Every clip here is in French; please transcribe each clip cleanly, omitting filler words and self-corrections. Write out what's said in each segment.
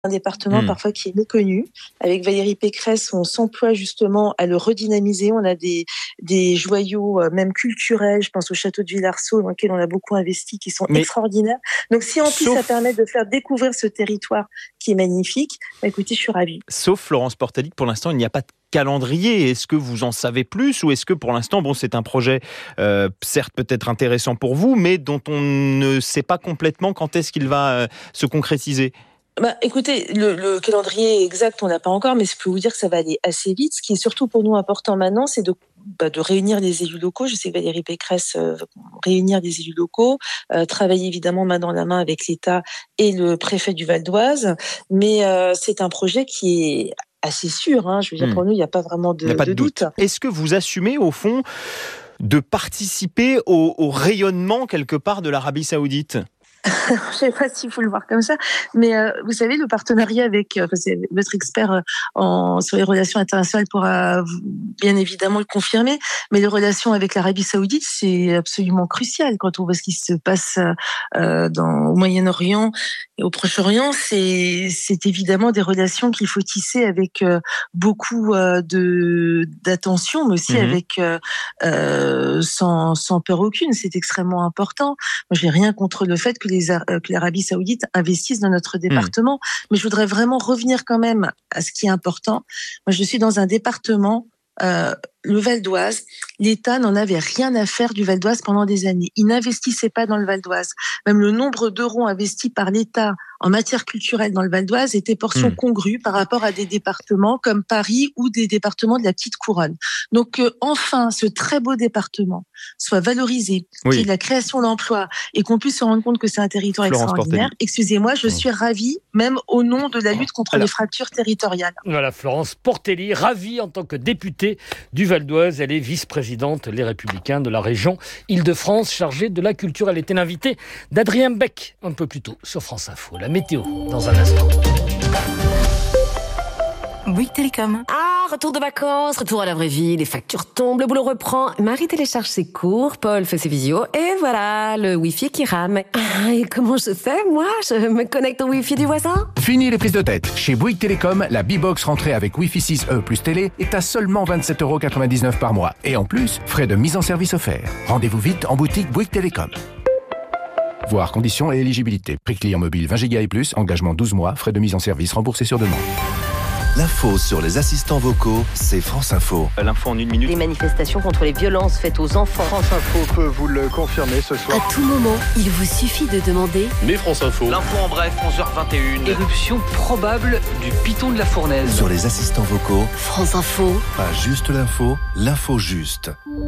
un département parfois qui est méconnu. Avec Valérie Pécresse, on s'emploie justement à le redynamiser. On a des joyaux, même culturels, je pense au château de Villarceau, dans lequel on a beaucoup investi, qui sont extraordinaires. Donc si en plus ça permet de faire découvrir ce territoire qui est magnifique, écoutez, je suis ravie. Sauf Florence Portalic, pour l'instant, il n'y a pas de calendrier. Est-ce que vous en savez plus ou est-ce que pour l'instant, c'est un projet certes peut-être intéressant pour vous, mais dont on ne sait pas complètement quand est-ce qu'il va se concrétiser ? Écoutez, le calendrier exact, on n'a pas encore, mais je peux vous dire que ça va aller assez vite. Ce qui est surtout pour nous important maintenant, c'est de réunir les élus locaux. Je sais que Valérie Pécresse veut réunir des élus locaux, travailler évidemment main dans la main avec l'État et le préfet du Val d'Oise. Mais c'est un projet qui est assez sûr. Je veux dire, pour nous, il n'y a pas vraiment de doute. Est-ce que vous assumez, au fond, de participer au rayonnement, quelque part, de l'Arabie Saoudite ? Je ne sais pas s'il faut le voir comme ça, mais vous savez, le partenariat avec votre expert sur les relations internationales pourra bien évidemment le confirmer, mais les relations avec l'Arabie Saoudite, c'est absolument crucial quand on voit ce qui se passe au Moyen-Orient et au Proche-Orient. C'est évidemment des relations qu'il faut tisser avec beaucoup d'attention, mais aussi avec sans peur aucune. C'est extrêmement important. Moi, j'ai rien contre le fait que l'Arabie Saoudite investisse dans notre département. Mais je voudrais vraiment revenir quand même à ce qui est important. Moi, je suis dans un département, le Val d'Oise. L'État n'en avait rien à faire du Val d'Oise pendant des années. Il n'investissait pas dans le Val d'Oise. Même le nombre d'euros investis par l'État en matière culturelle dans le Val d'Oise était portion congrue par rapport à des départements comme Paris ou des départements de la Petite Couronne. Donc enfin, ce très beau département soit valorisé, qu'il y ait de la création d'emplois et qu'on puisse se rendre compte que c'est un territoire extraordinaire. Excusez-moi, je suis ravie, même au nom de la lutte contre les fractures territoriales. Voilà, Florence Portelli, ravie en tant que députée du Val d'Oise. Elle est vice-présidente Les Républicains de la région Île-de-France, chargée de la culture. Elle était l'invitée d'Adrien Beck un peu plus tôt sur France Info. La météo, dans un instant. Bouygues Télécom. Retour de vacances, retour à la vraie vie, les factures tombent, le boulot reprend. Marie télécharge ses cours, Paul fait ses visios, et voilà, le Wi-Fi qui rame. Et comment je fais, moi ? Je me connecte au Wi-Fi du voisin ? Fini les prises de tête. Chez Bouygues Télécom, la B-Box rentrée avec Wi-Fi 6E plus télé est à seulement 27,99€ par mois. Et en plus, frais de mise en service offerts. Rendez-vous vite en boutique Bouygues Télécom. Voir conditions et éligibilité. Prix client mobile 20 Go et plus, engagement 12 mois, frais de mise en service remboursés sur demande. L'info sur les assistants vocaux, c'est France Info. L'info en 1 minute. Les manifestations contre les violences faites aux enfants. France Info peut vous le confirmer ce soir. À tout moment, il vous suffit de demander. Mais France Info. L'info en bref, 11h21. Éruption probable du piton de la Fournaise. Sur les assistants vocaux. France Info. Pas juste l'info, l'info juste.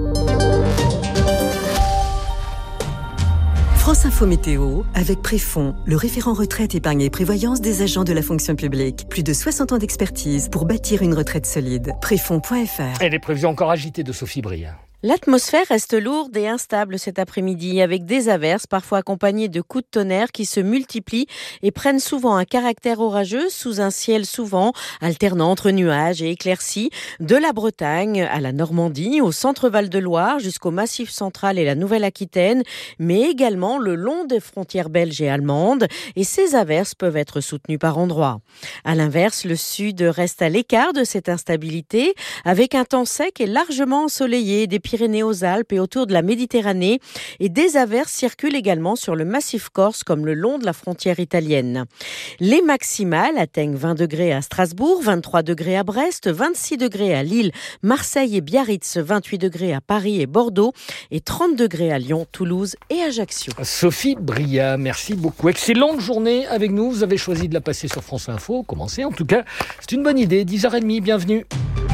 France Info Météo, avec Préfond, le référent retraite, épargne et prévoyance des agents de la fonction publique. Plus de 60 ans d'expertise pour bâtir une retraite solide. Préfond.fr. Et les prévisions encore agitées de Sophie Bria. L'atmosphère reste lourde et instable cet après-midi avec des averses parfois accompagnées de coups de tonnerre qui se multiplient et prennent souvent un caractère orageux sous un ciel souvent alternant entre nuages et éclaircies de la Bretagne à la Normandie, au centre Val-de-Loire jusqu'au Massif central et la Nouvelle-Aquitaine, mais également le long des frontières belges et allemandes, et ces averses peuvent être soutenues par endroits. À l'inverse, le sud reste à l'écart de cette instabilité avec un temps sec et largement ensoleillé des Pyrénées aux Alpes et autour de la Méditerranée, et des averses circulent également sur le massif corse comme le long de la frontière italienne. Les maximales atteignent 20 degrés à Strasbourg, 23 degrés à Brest, 26 degrés à Lille, Marseille et Biarritz, 28 degrés à Paris et Bordeaux et 30 degrés à Lyon, Toulouse et Ajaccio. Sophie Bria, merci beaucoup. Excellente journée avec nous. Vous avez choisi de la passer sur France Info. Commencez en tout cas. C'est une bonne idée. 10h30, bienvenue.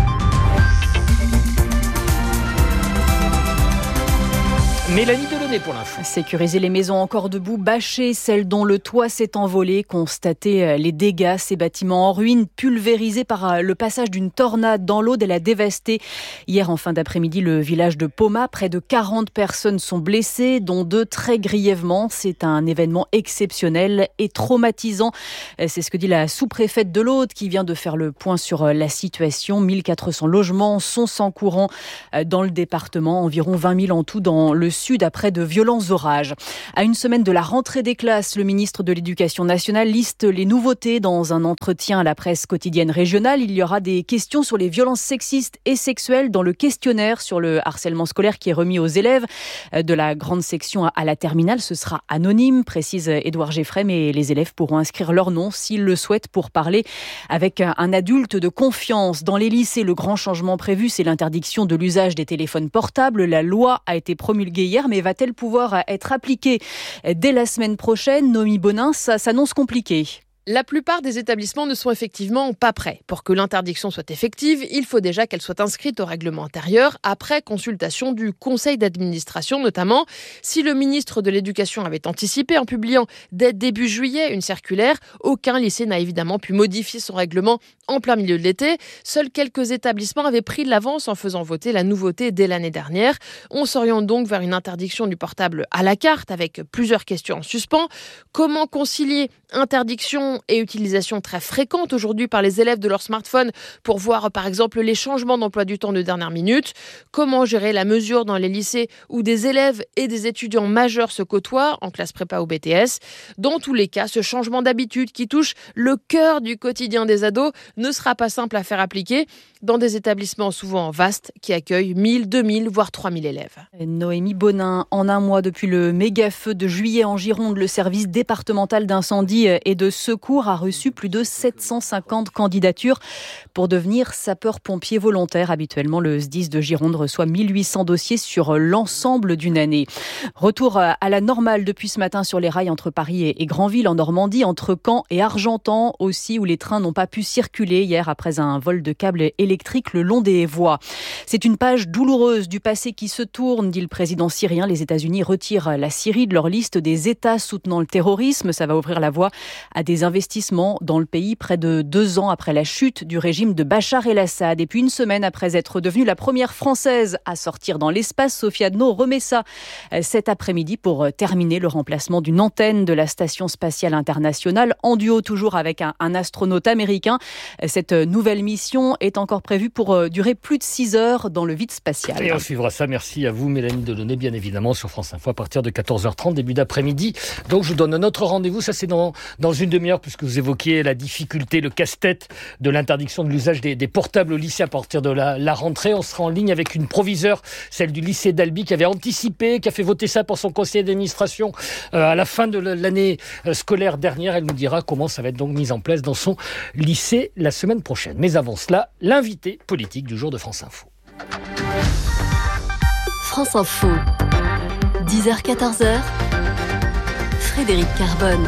Mélanie Delaunay pour l'info. Sécuriser les maisons encore debout, bâcher celles dont le toit s'est envolé, constater les dégâts, ces bâtiments en ruine, pulvérisés par le passage d'une tornade dans l'Aude. Elle a dévasté hier en fin d'après-midi le village de Poma. Près de 40 personnes sont blessées, dont 2 très grièvement. C'est un événement exceptionnel et traumatisant. C'est ce que dit la sous-préfète de l'Aude qui vient de faire le point sur la situation. 1400 logements sont sans courant dans le département, environ 20 000 en tout dans le sud après de violents orages. À une semaine de la rentrée des classes, le ministre de l'Éducation nationale liste les nouveautés dans un entretien à la presse quotidienne régionale. Il y aura des questions sur les violences sexistes et sexuelles dans le questionnaire sur le harcèlement scolaire qui est remis aux élèves de la grande section à la terminale. Ce sera anonyme, précise Édouard Geffray, mais les élèves pourront inscrire leur nom s'ils le souhaitent pour parler avec un adulte de confiance. Dans les lycées, le grand changement prévu, c'est l'interdiction de l'usage des téléphones portables. La loi a été promulguée hier, mais va-t-elle pouvoir être appliquée dès la semaine prochaine? Noémie Bonin, ça s'annonce compliqué. La plupart des établissements ne sont effectivement pas prêts. Pour que l'interdiction soit effective, il faut déjà qu'elle soit inscrite au règlement intérieur après consultation du conseil d'administration notamment. Si le ministre de l'Éducation avait anticipé en publiant dès début juillet une circulaire, aucun lycée n'a évidemment pu modifier son règlement en plein milieu de l'été. Seuls quelques établissements avaient pris de l'avance en faisant voter la nouveauté dès l'année dernière. On s'oriente donc vers une interdiction du portable à la carte avec plusieurs questions en suspens. Comment concilier interdiction et utilisation très fréquente aujourd'hui par les élèves de leur smartphone pour voir par exemple les changements d'emploi du temps de dernière minute? Comment gérer la mesure dans les lycées où des élèves et des étudiants majeurs se côtoient en classe prépa ou BTS? Dans tous les cas, ce changement d'habitude qui touche le cœur du quotidien des ados ne sera pas simple à faire appliquer dans des établissements souvent vastes qui accueillent 1000, 2000, voire 3000 élèves. Noémie Bonin, en un mois depuis le méga-feu de juillet en Gironde, le service départemental d'incendie et de secours a reçu plus de 750 candidatures pour devenir sapeur-pompier volontaire. Habituellement, le SDIS de Gironde reçoit 1800 dossiers sur l'ensemble d'une année. Retour à la normale depuis ce matin sur les rails entre Paris et Granville en Normandie, entre Caen et Argentan aussi, où les trains n'ont pas pu circuler hier après un vol de câbles électriques le long des voies. C'est une page douloureuse du passé qui se tourne, dit le président syrien. Les États-Unis retirent la Syrie de leur liste des États soutenant le terrorisme. Ça va ouvrir la voie à des investissements dans le pays près de 2 ans après la chute du régime de Bachar el-Assad. Et puis une semaine après être devenue la première Française à sortir dans l'espace, Sophie Adno remet ça cet après-midi pour terminer le remplacement d'une antenne de la Station spatiale internationale en duo toujours avec un astronaute américain. Cette nouvelle mission est encore prévue pour durer plus de 6 heures dans le vide spatial. Et on suivra ça. Merci à vous, Mélanie Delaunay, bien évidemment, sur France Info à partir de 14h30, début d'après-midi. Donc, je vous donne notre rendez-vous. Ça, c'est dans une demi-heure, puisque vous évoquiez la difficulté, le casse-tête de l'interdiction de l'usage des portables au lycée à partir de la rentrée. On sera en ligne avec une proviseure, celle du lycée d'Albi, qui avait anticipé, qui a fait voter ça pour son conseil d'administration à la fin de l'année scolaire dernière. Elle nous dira comment ça va être donc mis en place dans son lycée la semaine prochaine. Mais avant cela, l'invité politique du jour de France Info. France Info, 10h-14h, Frédéric Carbone.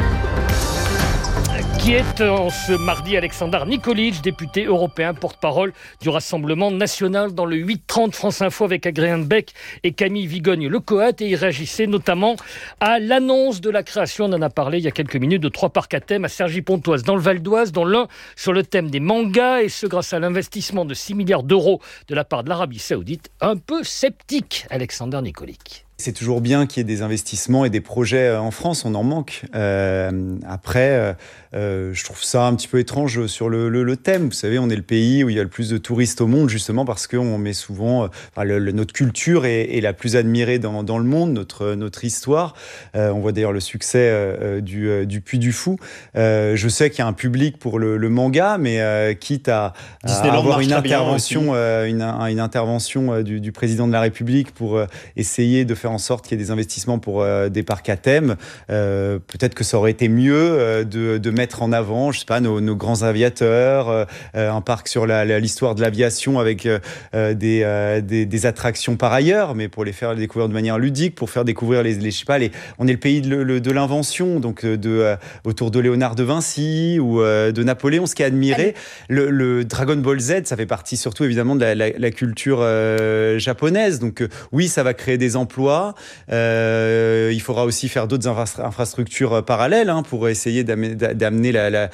Qui est en ce mardi Alexandar Nikolic, député européen, porte-parole du Rassemblement national dans le 8-30 France Info avec Adrien Beck et Camille Vigogne-Lecoat. Et il réagissait notamment à l'annonce de la création, on en a parlé il y a quelques minutes, de 3 parcs à thème à Cergy-Pontoise dans le Val d'Oise, dont l'un sur le thème des mangas, et ce grâce à l'investissement de 6 milliards d'euros de la part de l'Arabie Saoudite. Un peu sceptique, Alexandar Nikolic. C'est toujours bien qu'il y ait des investissements et des projets en France, on en manque. Après, je trouve ça un petit peu étrange sur le thème. Vous savez, on est le pays où il y a le plus de touristes au monde, justement parce qu'on met souvent... notre culture est la plus admirée dans le monde, notre histoire. On voit d'ailleurs le succès du Puy du Fou. Je sais qu'il y a un public pour le manga, mais quitte à avoir une intervention, une intervention du président de la République pour essayer de faire en sorte qu'il y ait des investissements pour des parcs à thème. Peut-être que ça aurait été mieux de mettre en avant, je sais pas, nos grands aviateurs, un parc sur l'histoire de l'aviation avec des attractions par ailleurs, mais pour les faire découvrir de manière ludique, pour faire découvrir on est le pays de l'invention, donc autour de Léonard de Vinci ou de Napoléon, ce qui est admiré. Le Dragon Ball Z, ça fait partie surtout évidemment de la culture japonaise. Donc oui, ça va créer des emplois. Il faudra aussi faire d'autres infrastructures parallèles pour essayer d'amener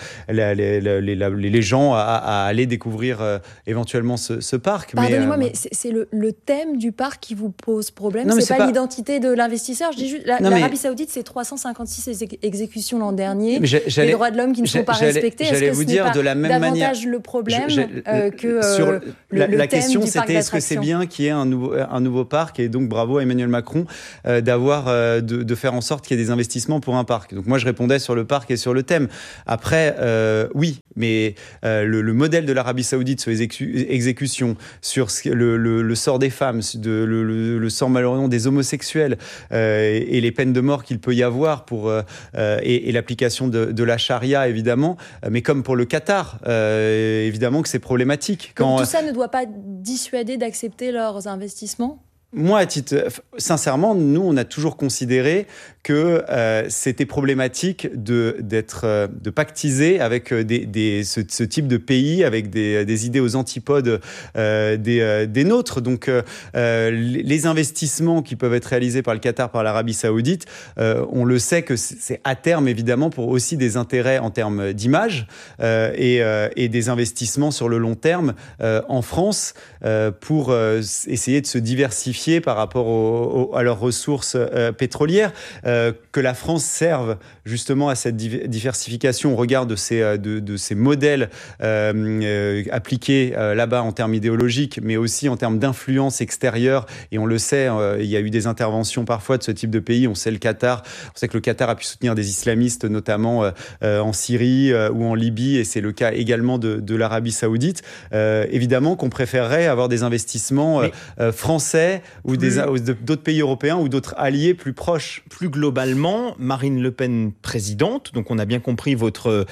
les gens à aller découvrir éventuellement ce parc. Pardonnez-moi, mais c'est le thème du parc qui vous pose problème. Non, c'est pas l'identité de l'investisseur. Je dis juste, l'Arabie Saoudite, c'est 356 exécutions l'an dernier. Les droits de l'homme qui ne sont pas respectés. Est-ce que ce n'est pas davantage le problème que la question, c'était est-ce que c'est bien qu'il y ait un nouveau parc, et donc bravo à Emmanuel Macron Macron, de faire en sorte qu'il y ait des investissements pour un parc. Donc moi, je répondais sur le parc et sur le thème. Après, oui, mais le modèle de l'Arabie Saoudite sur les exécutions, sur le sort des femmes, le sort malheureusement des homosexuels et les peines de mort qu'il peut y avoir et l'application de la charia, évidemment, mais comme pour le Qatar, évidemment que c'est problématique. Donc tout ça ne doit pas dissuader d'accepter leurs investissements ? Moi, sincèrement, nous, on a toujours considéré que c'était problématique de pactiser avec ce type de pays, avec des idées aux antipodes des nôtres. Donc, les investissements qui peuvent être réalisés par le Qatar, par l'Arabie Saoudite, on le sait que c'est à terme, évidemment, pour aussi des intérêts en termes d'image et des investissements sur le long terme en France pour essayer de se diversifier par rapport à leurs ressources pétrolières, que la France serve justement à cette diversification au regard de ces modèles appliqués là-bas en termes idéologiques, mais aussi en termes d'influence extérieure. Et on le sait, il y a eu des interventions parfois de ce type de pays. On sait que le Qatar a pu soutenir des islamistes, notamment en Syrie ou en Libye, et c'est le cas également de l'Arabie Saoudite. Évidemment qu'on préférerait avoir des investissements français ou d'autres pays européens ou d'autres alliés plus proches. Plus globalement, Marine Le Pen présidente, donc on a bien compris votre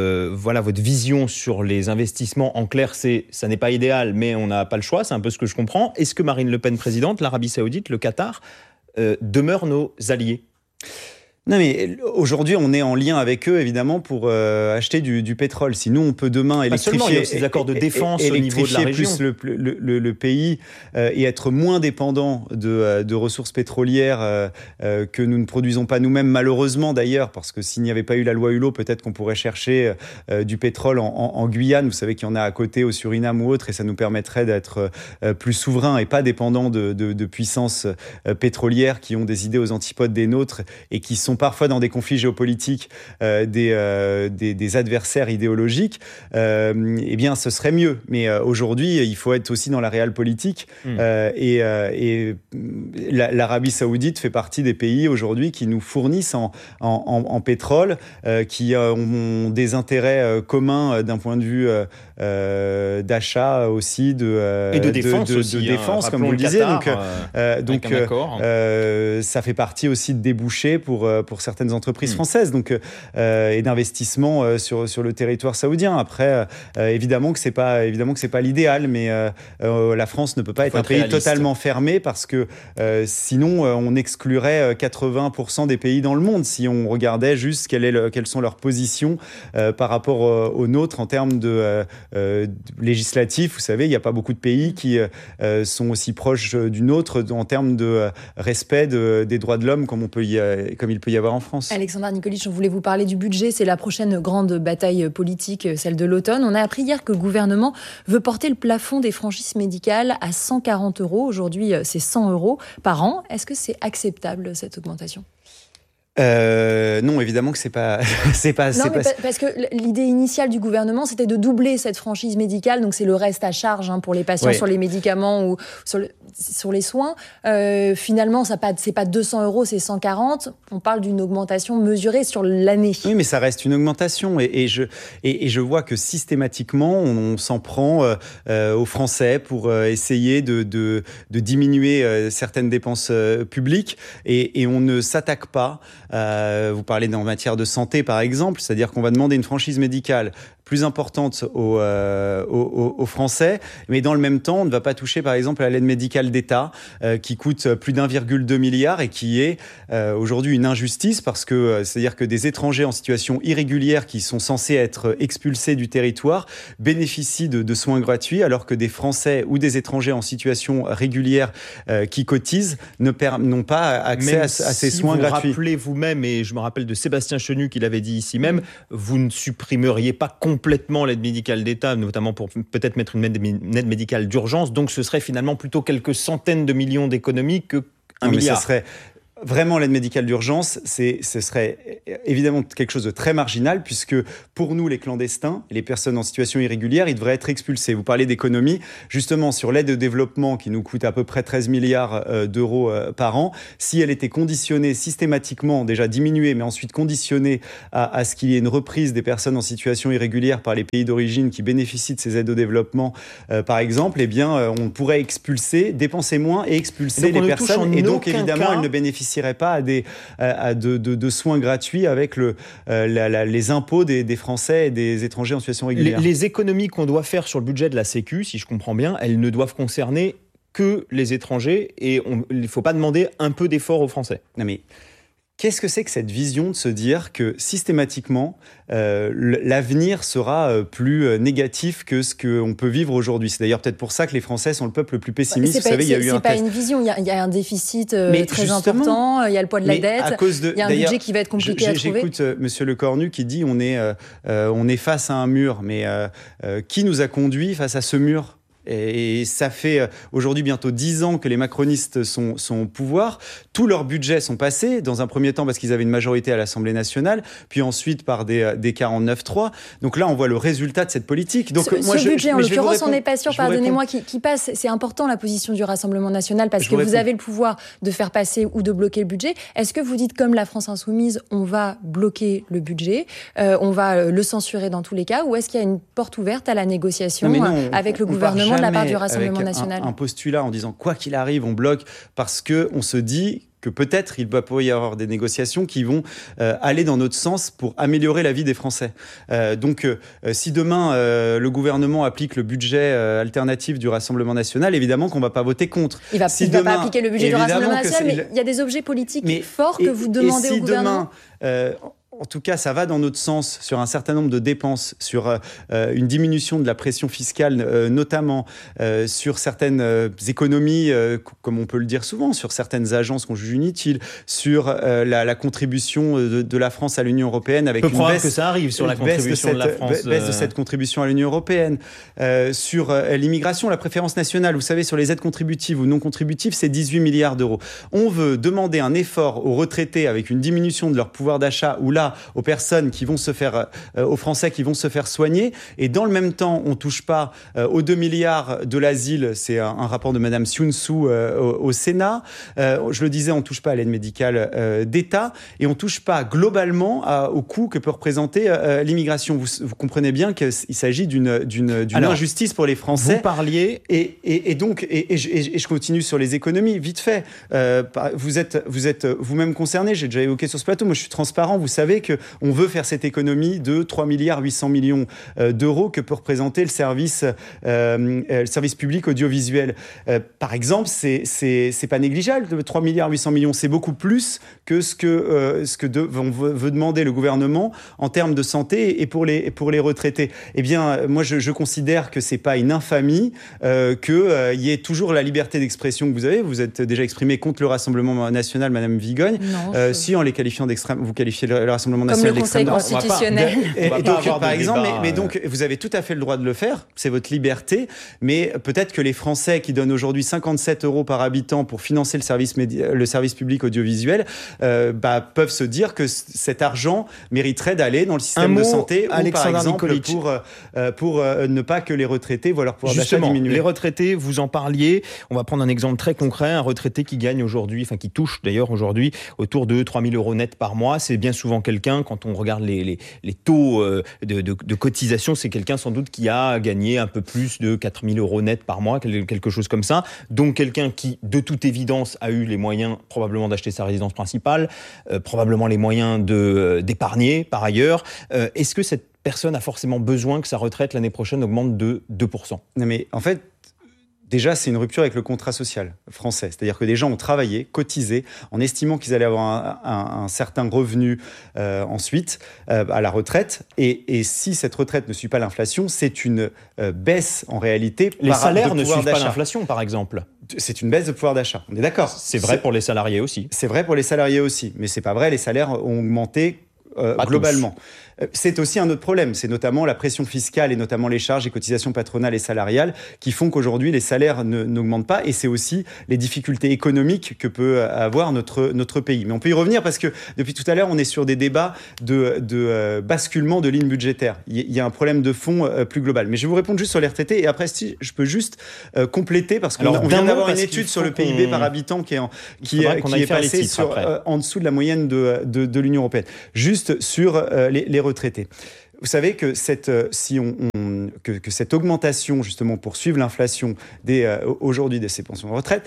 vision sur les investissements. En clair, ça n'est pas idéal, mais on n'a pas le choix, c'est un peu ce que je comprends. Est-ce que Marine Le Pen présidente, l'Arabie Saoudite, le Qatar, demeurent nos alliés ? Non, mais aujourd'hui, on est en lien avec eux, évidemment, pour acheter du pétrole. Si nous, on peut demain électrifier ces accords de défense au niveau de la région, plus le pays et être moins dépendant de ressources pétrolières que nous ne produisons pas nous-mêmes, malheureusement d'ailleurs, parce que s'il n'y avait pas eu la loi Hulot, peut-être qu'on pourrait chercher du pétrole en Guyane. Vous savez qu'il y en a à côté, au Suriname ou autre, et ça nous permettrait d'être plus souverains et pas dépendants de puissances pétrolières qui ont des idées aux antipodes des nôtres et qui sont parfois dans des conflits géopolitiques des adversaires idéologiques, eh bien ce serait mieux. Mais aujourd'hui, il faut être aussi dans la réelle politique. Et l'Arabie Saoudite fait partie des pays aujourd'hui qui nous fournissent en pétrole, qui ont des intérêts communs d'un point de vue d'achat aussi et de défense, défense comme vous le disiez. Donc ça fait partie aussi de débouchés pour certaines entreprises françaises, et d'investissement sur le territoire saoudien. Après, évidemment que c'est pas l'idéal, mais la France ne peut pas être un pays totalement fermé, parce que sinon on exclurait 80% des pays dans le monde si on regardait juste quelles sont leurs positions par rapport aux nôtres en termes de législatifs. Vous savez, il n'y a pas beaucoup de pays qui sont aussi proches du nôtre en termes de respect des droits de l'homme comme il peut y avoir en France. Alexandra Nikolic, on voulait vous parler du budget. C'est la prochaine grande bataille politique, celle de l'automne. On a appris hier que le gouvernement veut porter le plafond des franchises médicales à 140 €. Aujourd'hui, c'est 100 € par an. Est-ce que c'est acceptable, cette augmentation ? Non, évidemment que c'est pas. Parce que l'idée initiale du gouvernement, c'était de doubler cette franchise médicale, donc c'est le reste à charge pour les patients sur les médicaments ou sur les soins. Finalement, c'est pas 200 €, c'est 140. On parle d'une augmentation mesurée sur l'année. Oui, mais ça reste une augmentation, et je vois que systématiquement on s'en prend aux Français pour essayer de diminuer certaines dépenses publiques, et on ne s'attaque pas. Vous parlez en matière de santé, par exemple, c'est-à-dire qu'on va demander une franchise médicale plus importante aux Français, mais dans le même temps, on ne va pas toucher, par exemple, à l'aide médicale d'État, qui coûte plus d'1,2 milliard et qui est aujourd'hui une injustice, parce que c'est-à-dire que des étrangers en situation irrégulière qui sont censés être expulsés du territoire bénéficient de soins gratuits, alors que des Français ou des étrangers en situation régulière qui cotisent n'ont pas accès à ces soins gratuits. Vous rappelez vous-même, et je me rappelle de Sébastien Chenu qui l'avait dit ici même, vous ne supprimeriez pas complètement l'aide médicale d'État, notamment pour peut-être mettre une aide médicale d'urgence. Donc ce serait finalement plutôt quelques centaines de millions d'économies que 1 milliard. vraiment, l'aide médicale d'urgence, ce serait évidemment quelque chose de très marginal, puisque pour nous, les clandestins, les personnes en situation irrégulière, ils devraient être expulsés. Vous parlez d'économie, justement sur l'aide au développement qui nous coûte à peu près 13 milliards d'euros par an. Si elle était conditionnée systématiquement, déjà diminuée, mais ensuite conditionnée à ce qu'il y ait une reprise des personnes en situation irrégulière par les pays d'origine qui bénéficient de ces aides au développement, par exemple, eh bien, on pourrait expulser, dépenser moins et expulser les personnes. Et donc, évidemment, elles ne bénéficieraient pas de soins gratuits avec les impôts des Français et des étrangers en situation régulière. Les économies qu'on doit faire sur le budget de la Sécu, si je comprends bien, elles ne doivent concerner que les étrangers et il ne faut pas demander un peu d'effort aux Français. Non mais... Qu'est-ce que c'est que cette vision de se dire que systématiquement, l'avenir sera plus négatif que ce qu'on peut vivre aujourd'hui? C'est d'ailleurs peut-être pour ça que les Français sont le peuple le plus pessimiste. Vous savez, c'est pas une vision. Il y a un déficit très important. Il y a le poids de la dette. Il y a un budget qui va être compliqué à trouver. J'écoute Monsieur Lecornu qui dit on est face à un mur. Mais qui nous a conduits face à ce mur? Et ça fait aujourd'hui bientôt 10 ans que les macronistes sont au pouvoir. Tous leurs budgets sont passés, dans un premier temps parce qu'ils avaient une majorité à l'Assemblée nationale, puis ensuite par des 49-3. Donc là, on voit le résultat de cette politique. Donc, ce budget, en l'occurrence, on n'est pas sûr, pardonnez-moi, qui passe. C'est important la position du Rassemblement national parce que vous avez le pouvoir de faire passer ou de bloquer le budget. Est-ce que vous dites, comme la France Insoumise, on va bloquer le budget, on va le censurer dans tous les cas, ou est-ce qu'il y a une porte ouverte à la négociation avec le gouvernement de la part du Rassemblement national? Un postulat en disant quoi qu'il arrive, on bloque, parce qu'on se dit que peut-être il va pouvoir y avoir des négociations qui vont aller dans notre sens pour améliorer la vie des Français. Donc, si demain le gouvernement applique le budget alternatif du Rassemblement national, évidemment qu'on ne va pas voter contre. Il ne va pas appliquer le budget du Rassemblement national, mais il y a des objets politiques forts que vous demandez au gouvernement. En tout cas, ça va dans notre sens sur un certain nombre de dépenses, sur une diminution de la pression fiscale, notamment sur certaines économies, comme on peut le dire souvent, sur certaines agences qu'on juge inutiles, sur la contribution de la France à l'Union européenne, avec une baisse, que ça arrive sur la contribution de la France, baisse de cette contribution à l'Union européenne, sur l'immigration, la préférence nationale. Vous savez, sur les aides contributives ou non contributives, c'est 18 milliards d'euros. On veut demander un effort aux retraités avec une diminution de leur pouvoir d'achat, ou là, aux personnes qui vont se faire, aux Français qui vont se faire soigner, et dans le même temps, on touche pas aux 2 milliards de l'asile. C'est un rapport de Madame Sioun-Sou au Sénat. Je le disais, on touche pas à l'aide médicale d'État, et on touche pas globalement au coût que peut représenter l'immigration. Vous comprenez bien qu'il s'agit d'une injustice pour les Français. Vous parliez et donc je continue sur les économies vite fait. Vous êtes vous-même concerné. J'ai déjà évoqué sur ce plateau. Moi, je suis transparent. Vous savez qu'on veut faire cette économie de 3 milliards 800 millions d'euros que peut représenter le service public audiovisuel. Par exemple, c'est pas négligeable. 3 milliards 800 millions, c'est beaucoup plus que ce que veut demander le gouvernement en termes de santé et pour les retraités. Eh bien, moi, je considère que c'est pas une infamie qu'il y ait toujours la liberté d'expression que vous avez. Vous êtes déjà exprimé contre le Rassemblement national, Madame Vigogne. Non, si en les qualifiant d'extrême, vous qualifiez le Rassemblement national comme le Conseil constitutionnel. Et donc, par exemple, mais donc, vous avez tout à fait le droit de le faire. C'est votre liberté. Mais peut-être que les Français qui donnent aujourd'hui 57 € par habitant pour financer le service public audiovisuel peuvent se dire que cet argent mériterait d'aller dans le système de santé ou, par exemple, pour ne pas que les retraités voient leur pouvoir d'achat diminuer. Les retraités, vous en parliez. On va prendre un exemple très concret. Un retraité qui gagne aujourd'hui, qui touche d'ailleurs aujourd'hui autour de 3 000 € net par mois. C'est bien souvent quelqu'un, quand on regarde les taux de cotisation, c'est quelqu'un sans doute qui a gagné un peu plus de 4 000 € net par mois, quelque chose comme ça. Donc quelqu'un qui, de toute évidence, a eu les moyens probablement d'acheter sa résidence principale, probablement les moyens d'épargner par ailleurs. Est-ce que cette personne a forcément besoin que sa retraite l'année prochaine augmente de 2%? Non mais en fait, déjà, c'est une rupture avec le contrat social français. C'est-à-dire que des gens ont travaillé, cotisé, en estimant qu'ils allaient avoir un certain revenu ensuite à la retraite. Et si cette retraite ne suit pas l'inflation, c'est une baisse en réalité. Les salaires ne suivent pas l'inflation, par exemple. C'est une baisse de pouvoir d'achat. On est d'accord. C'est vrai pour les salariés aussi. C'est vrai pour les salariés aussi. Mais c'est pas vrai, les salaires ont augmenté globalement. c'est aussi un autre problème. C'est notamment la pression fiscale et notamment les charges et cotisations patronales et salariales qui font qu'aujourd'hui, les salaires n'augmentent pas. Et c'est aussi les difficultés économiques que peut avoir notre pays. Mais on peut y revenir parce que depuis tout à l'heure, on est sur des débats de basculement de lignes budgétaires. Il y a un problème de fond plus global. Mais je vais vous répondre juste sur les retraités. Et après, si je peux juste compléter, parce qu'on vient d'avoir une étude sur le PIB par habitant qui est passée en dessous de la moyenne de l'Union européenne. Juste sur les retraités. Vous savez que cette augmentation, justement, pour suivre l'inflation aujourd'hui de ces pensions de retraite,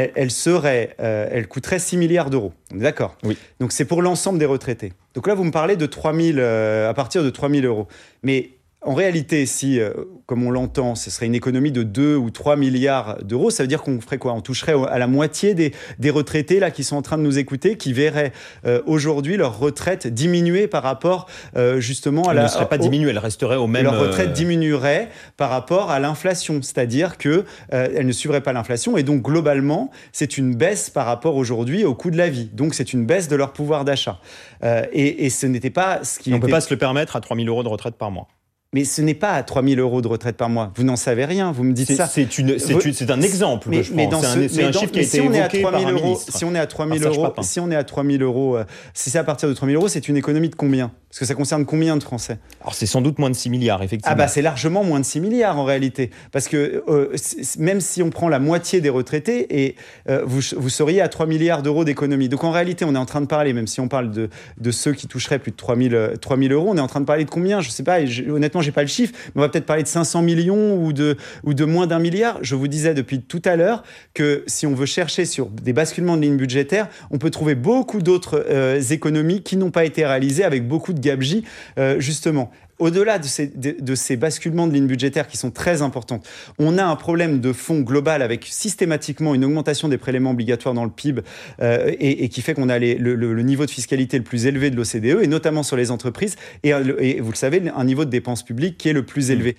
elle coûterait 6 milliards d'euros. On est d'accord ? Oui. Donc, c'est pour l'ensemble des retraités. Donc là, vous me parlez de 3 000, à partir de 3 000 euros. Mais en réalité, si, comme on l'entend, ce serait une économie de 2 ou 3 milliards d'euros, ça veut dire qu'on ferait quoi ? On toucherait à la moitié des retraités là, qui sont en train de nous écouter, qui verraient aujourd'hui leur retraite diminuer par rapport justement à elle ne serait pas diminuée, elle resterait au même... Leur retraite diminuerait par rapport à l'inflation, c'est-à-dire qu'elle ne suivrait pas l'inflation et donc globalement, c'est une baisse par rapport aujourd'hui au coût de la vie. Donc c'est une baisse de leur pouvoir d'achat. Et ce n'était pas ce qui... On ne peut pas se le permettre à 3 000 euros de retraite par mois. Mais ce n'est pas à 3 000 euros de retraite par mois. Vous n'en savez rien, vous me dites ça. C'est un exemple que je prends. C'est un chiffre qui a été évoqué par un ministre. Si on est à 3 000 euros, si c'est à partir de 3 000 euros, c'est une économie de combien ? Parce que ça concerne combien de Français ? Alors c'est sans doute moins de 6 milliards, effectivement. Ah bah c'est largement moins de 6 milliards en réalité. Parce que même si on prend la moitié des retraités, et vous seriez à 3 milliards d'euros d'économie. Donc en réalité, on est en train de parler, même si on parle de ceux qui toucheraient plus de 3 000 euros, on est en train de parler de combien ? Je ne sais pas, honnêtement, j'ai pas le chiffre, mais on va peut-être parler de 500 millions ou de moins d'1 milliard. Je vous disais depuis tout à l'heure que si on veut chercher sur des basculements de lignes budgétaires, on peut trouver beaucoup d'autres économies qui n'ont pas été réalisées avec beaucoup de gabegie, justement. Au-delà de ces basculements de lignes budgétaires qui sont très importantes, on a un problème de fond global avec systématiquement une augmentation des prélèvements obligatoires dans le PIB et qui fait qu'on a le niveau de fiscalité le plus élevé de l'OCDE et notamment sur les entreprises et vous le savez, un niveau de dépenses publiques qui est le plus élevé.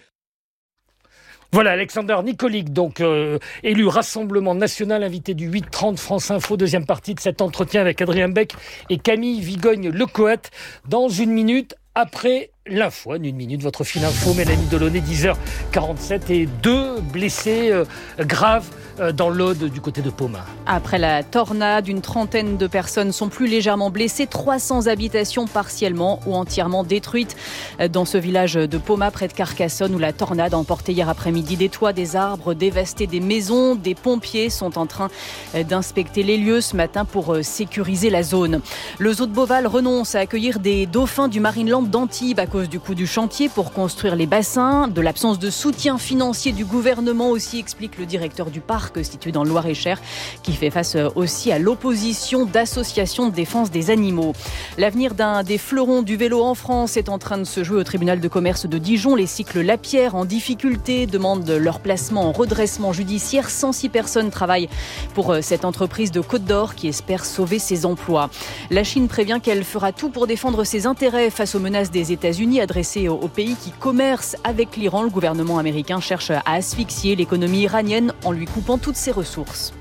Voilà, Alexander Nikolic, donc élu Rassemblement National, invité du 8h30 France Info, deuxième partie de cet entretien avec Adrien Beck et Camille Vigogne-Lecoët. Dans une minute, après l'info, en une minute, votre fil info, Mélanie Delaunay, 10h47, et 2 blessés graves dans l'Aude du côté de Pomain. Après la tornade, une trentaine de personnes sont plus légèrement blessées, 300 habitations partiellement ou entièrement détruites dans ce village de Pomain, près de Carcassonne, où la tornade a emporté hier après-midi des toits, des arbres, dévasté des maisons. Des pompiers sont en train d'inspecter les lieux ce matin pour sécuriser la zone. Le zoo de Beauval renonce à accueillir des dauphins du Marineland d'Antibes à cause du coût du chantier pour construire les bassins, de l'absence de soutien financier du gouvernement aussi, explique le directeur du parc situé dans le Loir-et-Cher, qui fait face aussi à l'opposition d'associations de défense des animaux. L'avenir d'un des fleurons du vélo en France est en train de se jouer au tribunal de commerce de Dijon. Les cycles Lapierre, en difficulté, demandent leur placement en redressement judiciaire. 106 personnes travaillent pour cette entreprise de Côte d'Or qui espère sauver ses emplois. La Chine prévient qu'elle fera tout pour défendre ses intérêts face aux menaces des États-Unis adressées aux pays qui commercent avec l'Iran. Le gouvernement américain cherche à asphyxier l'économie iranienne en lui coupant toutes ses ressources.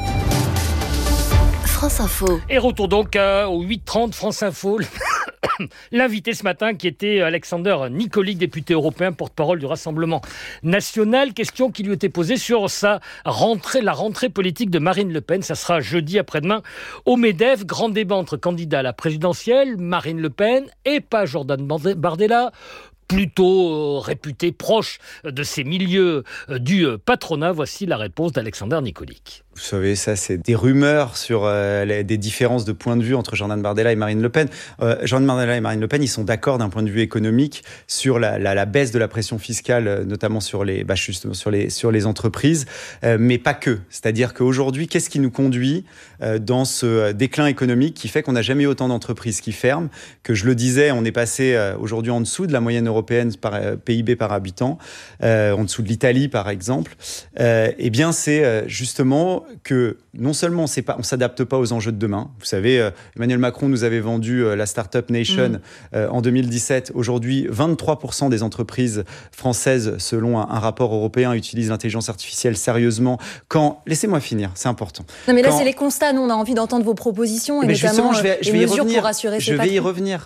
France Info. Et retour donc au 8h30 France Info. L'invité ce matin qui était Alexander Nikolic, député européen, porte-parole du Rassemblement National. Question qui lui était posée sur la rentrée politique de Marine Le Pen. Ça sera jeudi après-demain au MEDEF. Grand débat entre candidats à la présidentielle, Marine Le Pen et pas Jordan Bardella, plutôt réputé proche de ces milieux du patronat. Voici la réponse d'Alexander Nikolic. Vous savez, ça, c'est des rumeurs sur des différences de point de vue entre Jordan Bardella et Marine Le Pen. Jordan Bardella et Marine Le Pen, ils sont d'accord d'un point de vue économique sur la baisse de la pression fiscale, notamment sur les entreprises, mais pas que. C'est-à-dire qu'aujourd'hui, qu'est-ce qui nous conduit dans ce déclin économique qui fait qu'on n'a jamais eu autant d'entreprises qui ferment, que je le disais, on est passé aujourd'hui en dessous de la moyenne européenne par PIB par habitant, en dessous de l'Italie par exemple. Eh bien, c'est justement que non seulement on s'adapte pas aux enjeux de demain. Vous savez, Emmanuel Macron nous avait vendu la Startup Nation en 2017. Aujourd'hui, 23% des entreprises françaises, selon un rapport européen, utilisent l'intelligence artificielle sérieusement. Laissez-moi finir, c'est important. Non, mais là, c'est les constats. Nous, on a envie d'entendre vos propositions et notamment les mesures pour rassurer ces patrons. Je vais y revenir.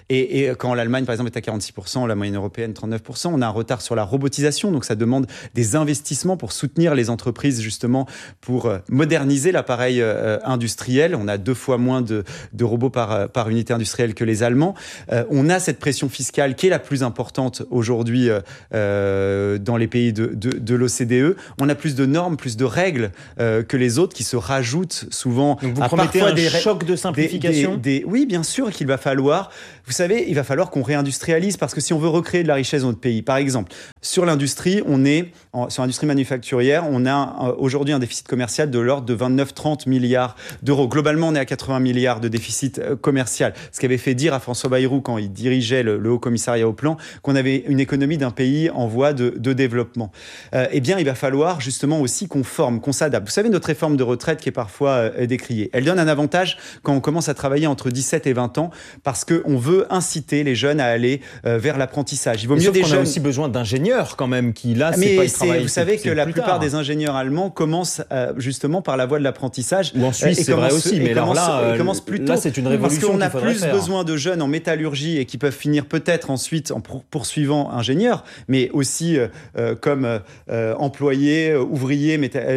Et quand l'Allemagne, par exemple, est à 46%, la moyenne européenne, 39%, on a un retard sur la robotisation. Donc, ça demande des investissements pour soutenir les entreprises, justement, pour moderniser l'appareil industriel. On a 2 fois moins de robots par unité industrielle que les Allemands. On a cette pression fiscale qui est la plus importante aujourd'hui dans les pays de l'OCDE. On a plus de normes, plus de règles que les autres qui se rajoutent souvent. Donc vous promettez un choc de simplification ? Oui, bien sûr qu'il va falloir. Vous savez, il va falloir qu'on réindustrialise parce que si on veut recréer de la richesse dans notre pays, par exemple, sur l'industrie, sur l'industrie manufacturière, on a aujourd'hui un déficit commercial de l'ordre de 29-30 milliards d'euros. Globalement, on est à 80 milliards de déficit commercial. Ce qu'avait fait dire à François Bayrou quand il dirigeait le Haut Commissariat au Plan, qu'on avait une économie d'un pays en voie de développement. Eh bien, il va falloir justement aussi qu'on forme, qu'on s'adapte. Vous savez, notre réforme de retraite qui est parfois décriée, elle donne un avantage quand on commence à travailler entre 17 et 20 ans parce qu'on veut inciter les jeunes à aller vers l'apprentissage. Il vaut mieux des jeunes. On a aussi besoin d'ingénieurs quand même qui là, vous savez que la plupart des ingénieurs allemands commencent justement par la voie de l'apprentissage. Ou en Suisse, c'est vrai aussi, mais alors là, plus tôt. Là, c'est une révolution. Parce qu'on a plus besoin de jeunes en métallurgie et qui peuvent finir peut-être ensuite en poursuivant ingénieurs, mais aussi comme employés, ouvriers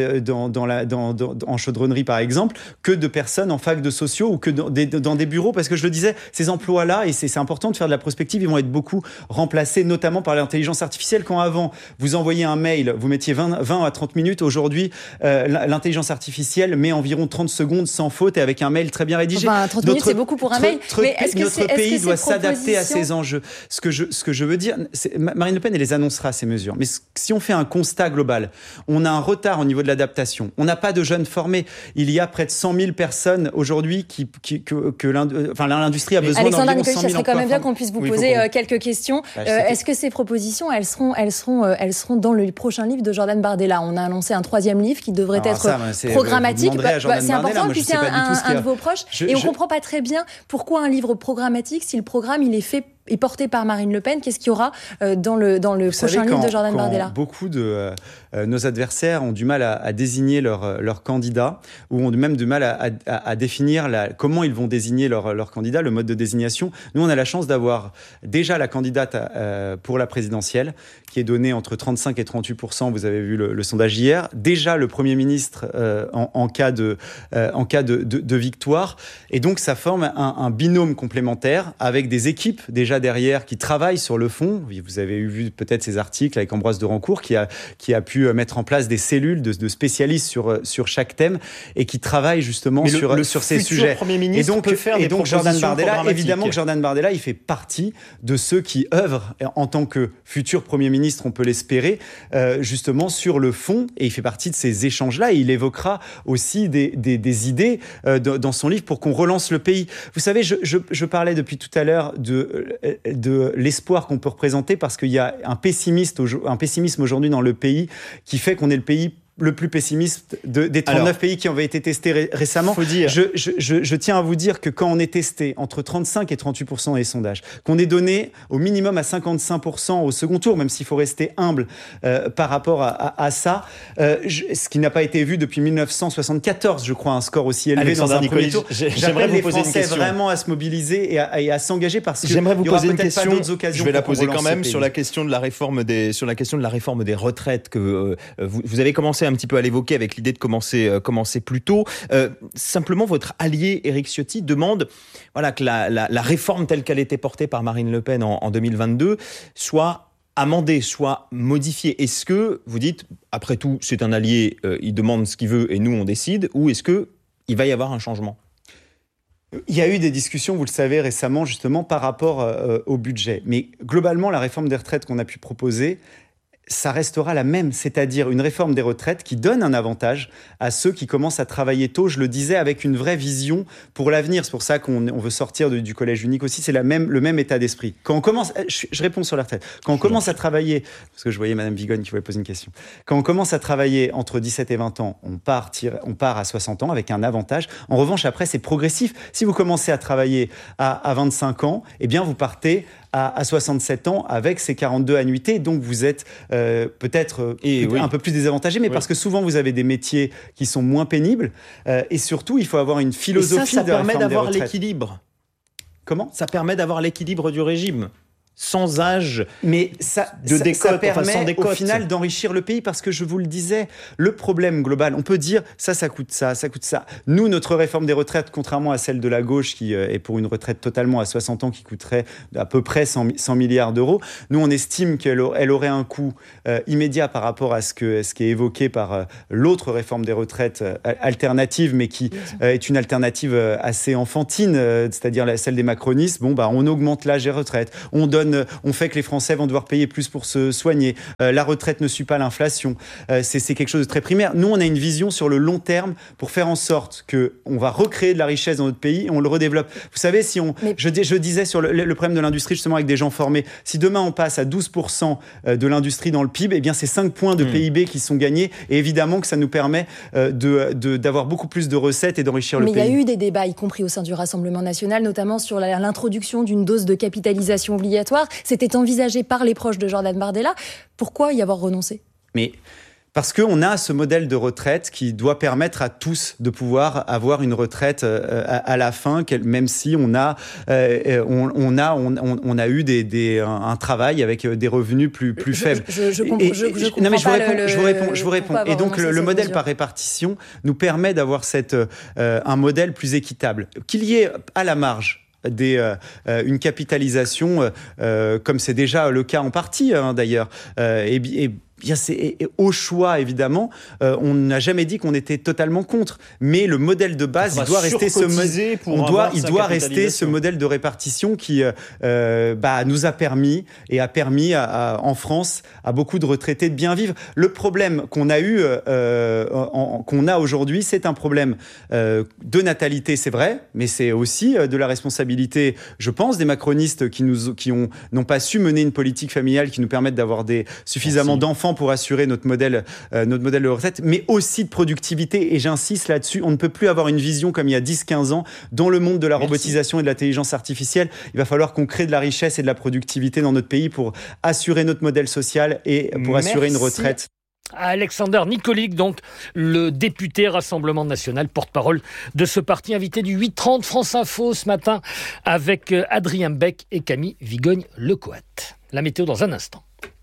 en chaudronnerie par exemple, que de personnes en fac de sociaux ou que dans des bureaux, parce que je le disais, ces emplois-là, et c'est important de faire de la prospective, ils vont être beaucoup remplacés, notamment par l'intelligence artificielle. Quand avant, vous envoyiez un mail, vous mettiez 20 à 30 minutes, aujourd'hui, l'intelligence artificielle met environ 30 secondes sans faute et avec un mail très bien rédigé. 30 minutes, c'est beaucoup pour un mail. Notre pays doit s'adapter à ces enjeux. Ce que je veux dire, Marine Le Pen, elle les annoncera, ces mesures. Mais si on fait un constat global, on a un retard au niveau de l'adaptation. On n'a pas de jeunes formés. Il y a près de 100 000 personnes aujourd'hui l'industrie a besoin d'environ 100 000 emplois. Ça serait quand même bien qu'on puisse vous poser quelques questions. Est-ce que ces propositions, elles seront dans le prochain livre de Jordan Bardella? On a annoncé un 3e livre qui devrait être programmatique. C'est important, puis c'est un de vos proches. Et on ne comprend pas très bien pourquoi un livre programmatique si le programme il est porté par Marine Le Pen. Qu'est-ce qu'il y aura dans le prochain livre de Jordan Bardella? Beaucoup de nos adversaires ont du mal à désigner leur candidat, ou ont même du mal à définir comment ils vont désigner leur candidat, le mode de désignation. Nous, on a la chance d'avoir déjà la candidate pour la présidentielle, qui est donnée entre 35 et 38%. Vous avez vu le sondage hier. Déjà le Premier ministre en cas de victoire. Et donc, ça forme un binôme complémentaire avec des équipes déjà derrière qui travaillent sur le fond. Vous avez vu peut-être ces articles avec Ambroise de Rancourt qui a pu mettre en place des cellules de spécialistes sur chaque thème et qui travaillent justement sur ces sujets. Premier ministre et donc Jordan Bardella, évidemment que Jordan Bardella, il fait partie de ceux qui œuvrent en tant que futur Premier ministre, on peut l'espérer, justement sur le fond, et il fait partie de ces échanges-là, et il évoquera aussi des idées dans son livre pour qu'on relance le pays. Vous savez, je parlais depuis tout à l'heure de l'espoir qu'on peut représenter parce qu'il y a un pessimisme aujourd'hui dans le pays qui fait qu'on est le pays le plus pessimiste des 39 pays qui ont été testés récemment. Faut dire. Je tiens à vous dire que quand on est testé entre 35 et 38% dans les sondages, qu'on est donné au minimum à 55% au second tour, même s'il faut rester humble par rapport à ça, ce qui n'a pas été vu depuis 1974, je crois, un score aussi élevé dans un premier tour. J'appelle les Français vraiment à se mobiliser et à s'engager parce qu'il y aura peut-être pas d'autres occasions. Je vais la poser quand même sur la question de la réforme des retraites que vous avez commencé un petit peu à l'évoquer avec l'idée de commencer plus tôt. Simplement, votre allié Éric Ciotti demande que la réforme telle qu'elle était portée par Marine Le Pen en 2022 soit amendée, soit modifiée. Est-ce que vous dites, après tout, c'est un allié, il demande ce qu'il veut et nous on décide, ou est-ce qu'il va y avoir un changement ? Il y a eu des discussions, vous le savez, récemment, justement, par rapport au budget. Mais globalement, la réforme des retraites qu'on a pu proposer, ça restera la même, c'est-à-dire une réforme des retraites qui donne un avantage à ceux qui commencent à travailler tôt, je le disais, avec une vraie vision pour l'avenir. C'est pour ça qu'on veut sortir du collège unique aussi, c'est le même état d'esprit. Quand on commence, je réponds sur la retraite, quand on commence à travailler, parce que je voyais Madame Vigogne qui voulait poser une question, quand on commence à travailler entre 17 et 20 ans, on part à 60 ans avec un avantage. En revanche, après, c'est progressif. Si vous commencez à travailler à 25 ans, eh bien, vous partez à 67 ans avec ces 42 annuités, donc vous êtes peut-être un peu plus désavantagé, mais parce que souvent vous avez des métiers qui sont moins pénibles, et surtout il faut avoir une philosophie et ça permet d'avoir l'équilibre. Comment ? Ça permet d'avoir l'équilibre du régime. Sans âge mais ça permet au final d'enrichir le pays, parce que je vous le disais, le problème global, on peut dire ça coûte ça. Nous, notre réforme des retraites, contrairement à celle de la gauche qui est pour une retraite totalement à 60 ans qui coûterait à peu près 100 milliards d'euros, nous on estime qu'elle aurait un coût immédiat par rapport à ce qui est évoqué par l'autre réforme des retraites alternative, mais qui est une alternative assez enfantine, c'est-à-dire celle des macronistes. On augmente l'âge des retraites, on fait que les Français vont devoir payer plus pour se soigner. La retraite ne suit pas l'inflation. C'est quelque chose de très primaire. Nous, on a une vision sur le long terme pour faire en sorte qu'on va recréer de la richesse dans notre pays et on le redéveloppe. Vous savez, je disais sur le problème de l'industrie, justement, avec des gens formés, si demain on passe à 12% de l'industrie dans le PIB, eh bien c'est 5 points de PIB qui sont gagnés. Et évidemment que ça nous permet d'avoir beaucoup plus de recettes et d'enrichir le pays. Mais il y a eu des débats, y compris au sein du Rassemblement national, notamment sur l'introduction d'une dose de capitalisation obligatoire. C'était envisagé par les proches de Jordan Bardella. Pourquoi y avoir renoncé ? Mais parce qu'on a ce modèle de retraite qui doit permettre à tous de pouvoir avoir une retraite à la fin, même si on a eu un travail avec des revenus plus faibles. Je comprends. Je vous réponds. Et donc le modèle par répartition nous permet d'avoir un modèle plus équitable. Qu'il y ait à la marge une capitalisation, comme c'est déjà le cas en partie d'ailleurs, et au choix, évidemment, on n'a jamais dit qu'on était totalement contre, mais le modèle de base, il doit rester ce modèle de répartition qui nous a permis et a permis en France à beaucoup de retraités de bien vivre. Le problème qu'on a qu'on a aujourd'hui, c'est un problème de natalité, c'est vrai, mais c'est aussi de la responsabilité, je pense, des macronistes qui n'ont pas su mener une politique familiale qui nous permette d'avoir suffisamment d'enfants pour assurer notre modèle de retraite, mais aussi de productivité. Et j'insiste là-dessus, on ne peut plus avoir une vision comme il y a 10-15 ans. Dans le monde de la robotisation et de l'intelligence artificielle, il va falloir qu'on crée de la richesse et de la productivité dans notre pays pour assurer notre modèle social et pour assurer une retraite. Alexander Nikolic, donc le député Rassemblement National, porte-parole de ce parti, invité du 8h30 France Info ce matin avec Adrien Beck et Camille Vigogne-Lecoat. La météo dans un instant.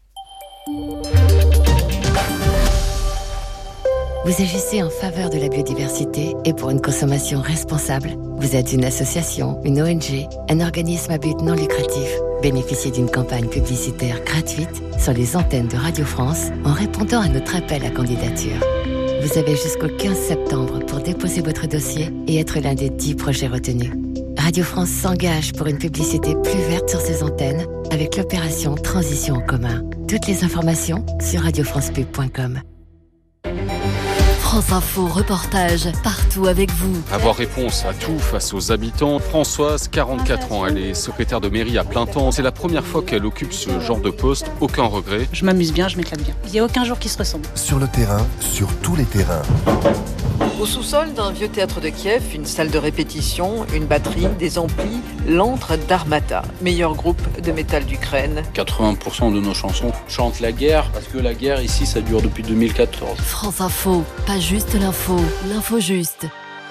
Vous agissez en faveur de la biodiversité et pour une consommation responsable. Vous êtes une association, une ONG, un organisme à but non lucratif. Bénéficiez d'une campagne publicitaire gratuite sur les antennes de Radio France en répondant à notre appel à candidature. Vous avez jusqu'au 15 septembre pour déposer votre dossier et être l'un des 10 projets retenus. Radio France s'engage pour une publicité plus verte sur ses antennes avec l'opération Transition en commun. Toutes les informations sur radiofrancepub.com. France Info, reportage partout avec vous. Avoir réponse à tout face aux habitants. Françoise, 44 ans, elle est secrétaire de mairie à plein temps. C'est la première fois qu'elle occupe ce genre de poste. Aucun regret. Je m'amuse bien, je m'éclate bien. Il n'y a aucun jour qui se ressemble. Sur le terrain, sur tous les terrains. Au sous-sol d'un vieux théâtre de Kiev, une salle de répétition, une batterie, des amplis, l'antre d'Armata, meilleur groupe de métal d'Ukraine. 80% de nos chansons chantent la guerre, parce que la guerre ici, ça dure depuis 2014. France Info, pas juste l'info, l'info juste.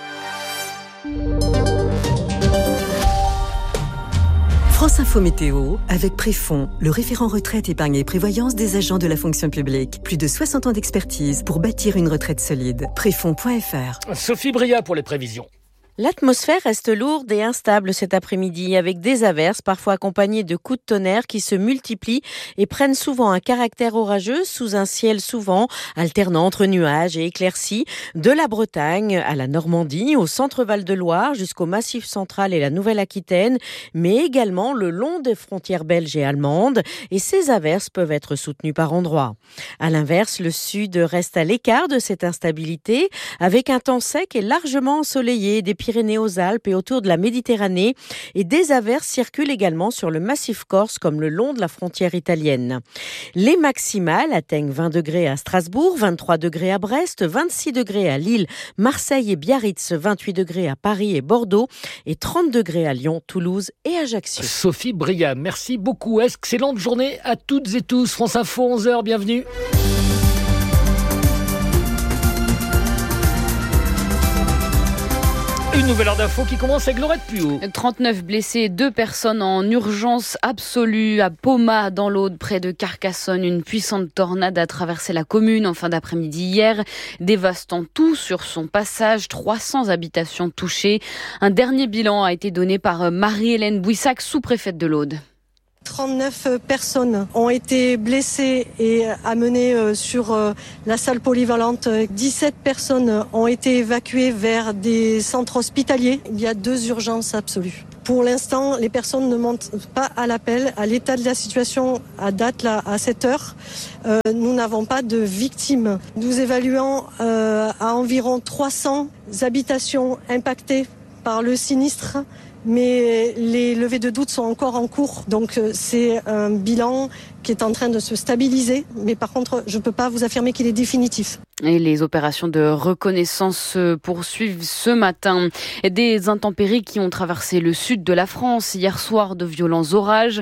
France Info Météo, avec Préfond, le référent retraite, épargne et prévoyance des agents de la fonction publique. Plus de 60 ans d'expertise pour bâtir une retraite solide. Préfond.fr. Sophie Bria pour les prévisions. L'atmosphère reste lourde et instable cet après-midi avec des averses parfois accompagnées de coups de tonnerre qui se multiplient et prennent souvent un caractère orageux sous un ciel souvent alternant entre nuages et éclaircies de la Bretagne à la Normandie, au centre Val-de-Loire jusqu'au Massif central et la Nouvelle-Aquitaine, mais également le long des frontières belges et allemandes, et ces averses peuvent être soutenues par endroits. À l'inverse, le sud reste à l'écart de cette instabilité avec un temps sec et largement ensoleillé des Pyrénées aux Alpes et autour de la Méditerranée, et des averses circulent également sur le massif corse comme le long de la frontière italienne. Les maximales atteignent 20 degrés à Strasbourg, 23 degrés à Brest, 26 degrés à Lille, Marseille et Biarritz, 28 degrés à Paris et Bordeaux et 30 degrés à Lyon, Toulouse et Ajaccio. Sophie Bria, merci beaucoup. Excellente journée à toutes et tous. France Info, 11h, bienvenue. Une nouvelle heure d'info qui commence avec Laurette Puot. 39 blessés, 2 personnes en urgence absolue à Poma, dans l'Aude, près de Carcassonne. Une puissante tornade a traversé la commune en fin d'après-midi hier, dévastant tout sur son passage. 300 habitations touchées. Un dernier bilan a été donné par Marie-Hélène Bouissac, sous-préfète de l'Aude. 39 personnes ont été blessées et amenées sur la salle polyvalente. 17 personnes ont été évacuées vers des centres hospitaliers. Il y a 2 urgences absolues. Pour l'instant, les personnes ne montent pas à l'appel. À l'état de la situation à date, là, à 7 heures, nous n'avons pas de victimes. Nous évaluons à environ 300 habitations impactées par le sinistre. Mais les levées de doute sont encore en cours. Donc c'est un bilan qui est en train de se stabiliser. Mais par contre, je ne peux pas vous affirmer qu'il est définitif. Et les opérations de reconnaissance se poursuivent ce matin. Des intempéries qui ont traversé le sud de la France. Hier soir, de violents orages.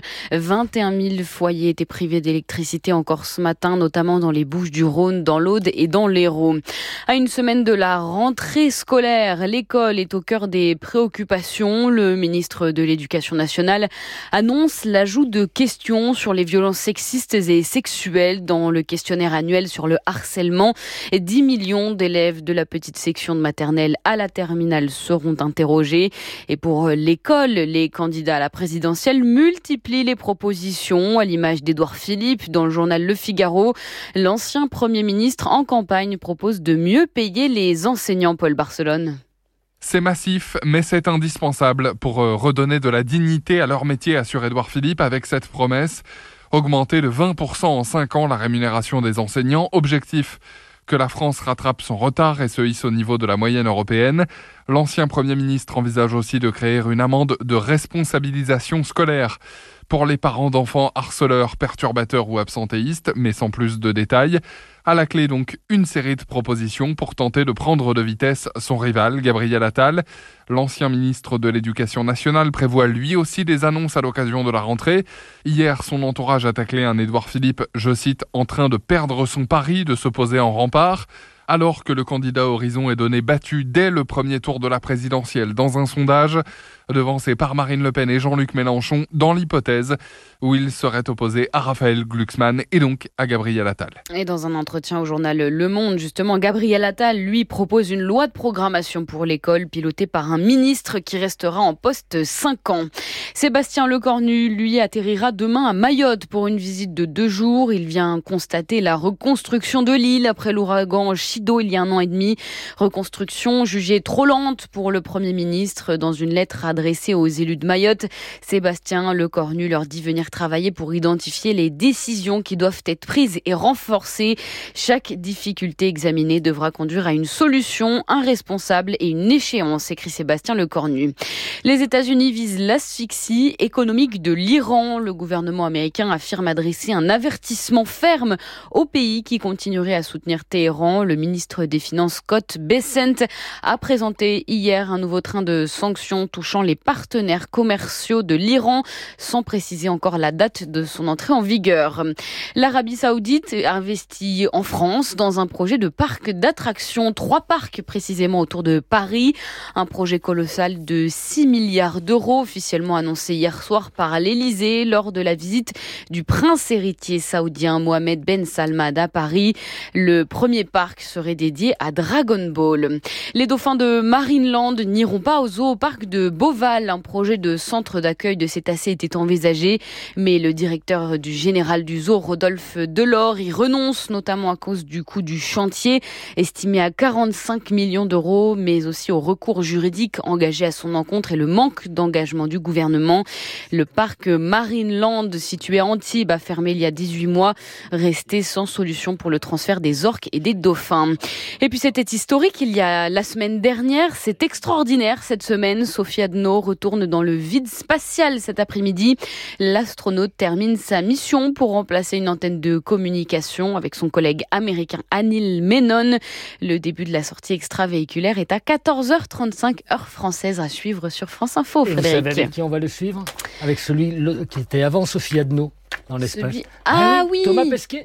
21 000 foyers étaient privés d'électricité encore ce matin, notamment dans les Bouches-du-Rhône, dans l'Aude et dans l'Hérault. À une semaine de la rentrée scolaire, l'école est au cœur des préoccupations. Le ministre de l'Éducation nationale annonce l'ajout de questions sur les violences sexistes et sexuelles dans le questionnaire annuel sur le harcèlement. 10 millions d'élèves de la petite section de maternelle à la terminale seront interrogés. Et pour l'école, les candidats à la présidentielle multiplient les propositions, à l'image d'Édouard Philippe dans le journal Le Figaro. L'ancien Premier ministre en campagne propose de mieux payer les enseignants. Paul Barcelone. C'est massif, mais c'est indispensable pour redonner de la dignité à leur métier, assure Édouard Philippe avec cette promesse. Augmenter de 20% en 5 ans la rémunération des enseignants. Objectif, que la France rattrape son retard et se hisse au niveau de la moyenne européenne. L'ancien Premier ministre envisage aussi de créer une amende de responsabilisation scolaire pour les parents d'enfants harceleurs, perturbateurs ou absentéistes, mais sans plus de détails. À la clé donc, une série de propositions pour tenter de prendre de vitesse son rival, Gabriel Attal. L'ancien ministre de l'Éducation nationale prévoit lui aussi des annonces à l'occasion de la rentrée. Hier, son entourage a taclé un Édouard Philippe, je cite, en train de perdre son pari de se poser en rempart. Alors que le candidat Horizon est donné battu dès le premier tour de la présidentielle dans un sondage, devancé par Marine Le Pen et Jean-Luc Mélenchon, dans l'hypothèse où il serait opposé à Raphaël Glucksmann et donc à Gabriel Attal. Et dans un entretien au journal Le Monde, justement, Gabriel Attal, lui, propose une loi de programmation pour l'école pilotée par un ministre qui restera en poste 5 ans. Sébastien Lecornu, lui, atterrira demain à Mayotte pour une visite de 2 jours. Il vient constater la reconstruction de l'île après l'ouragan Chido il y a 1 an et demi. Reconstruction jugée trop lente pour le Premier ministre. Dans une lettre adressée aux élus de Mayotte, Sébastien Lecornu leur dit venir travailler pour identifier les décisions qui doivent être prises et renforcées. Chaque difficulté examinée devra conduire à une solution, un responsable et une échéance, écrit Sébastien Lecornu. Les États-Unis visent l'asphyxie économique de l'Iran. Le gouvernement américain affirme adresser un avertissement ferme au pays qui continuerait à soutenir Téhéran. Le ministre des Finances Scott Bessent a présenté hier un nouveau train de sanctions touchant les partenaires commerciaux de l'Iran, sans préciser encore la date de son entrée en vigueur. L'Arabie Saoudite investit en France dans un projet de parc d'attractions, 3 parcs précisément autour de Paris. Un projet colossal de 6 milliards d'euros, officiellement annoncé hier soir par l'Élysée lors de la visite du prince héritier saoudien Mohamed Ben Salman à Paris. Le premier parc serait dédié à Dragon Ball. Les dauphins de Marineland n'iront pas au zooparc de Beauval. Un projet de centre d'accueil de cétacés était envisagé, mais le directeur général du zoo, Rodolphe Delors, y renonce, notamment à cause du coût du chantier, estimé à 45 millions d'euros, mais aussi au recours juridique engagé à son encontre et le manque d'engagement du gouvernement. Le parc Marineland, situé à Antibes, a fermé il y a 18 mois, resté sans solution pour le transfert des orques et des dauphins. Et puis c'était historique il y a la semaine dernière, c'est extraordinaire cette semaine. Sophie Adno retourne dans le vide spatial cet après-midi. L'astronaute termine sa mission pour remplacer une antenne de communication avec son collègue américain Anil Menon. Le début de la sortie extravéhiculaire est à 14h35 heure française, à suivre sur France Info. Et Frédéric. vous savez avec qui on va le suivre? Avec celui qui était avant Sophie Adno dans l'espace. Ah oui, Thomas Pesquet.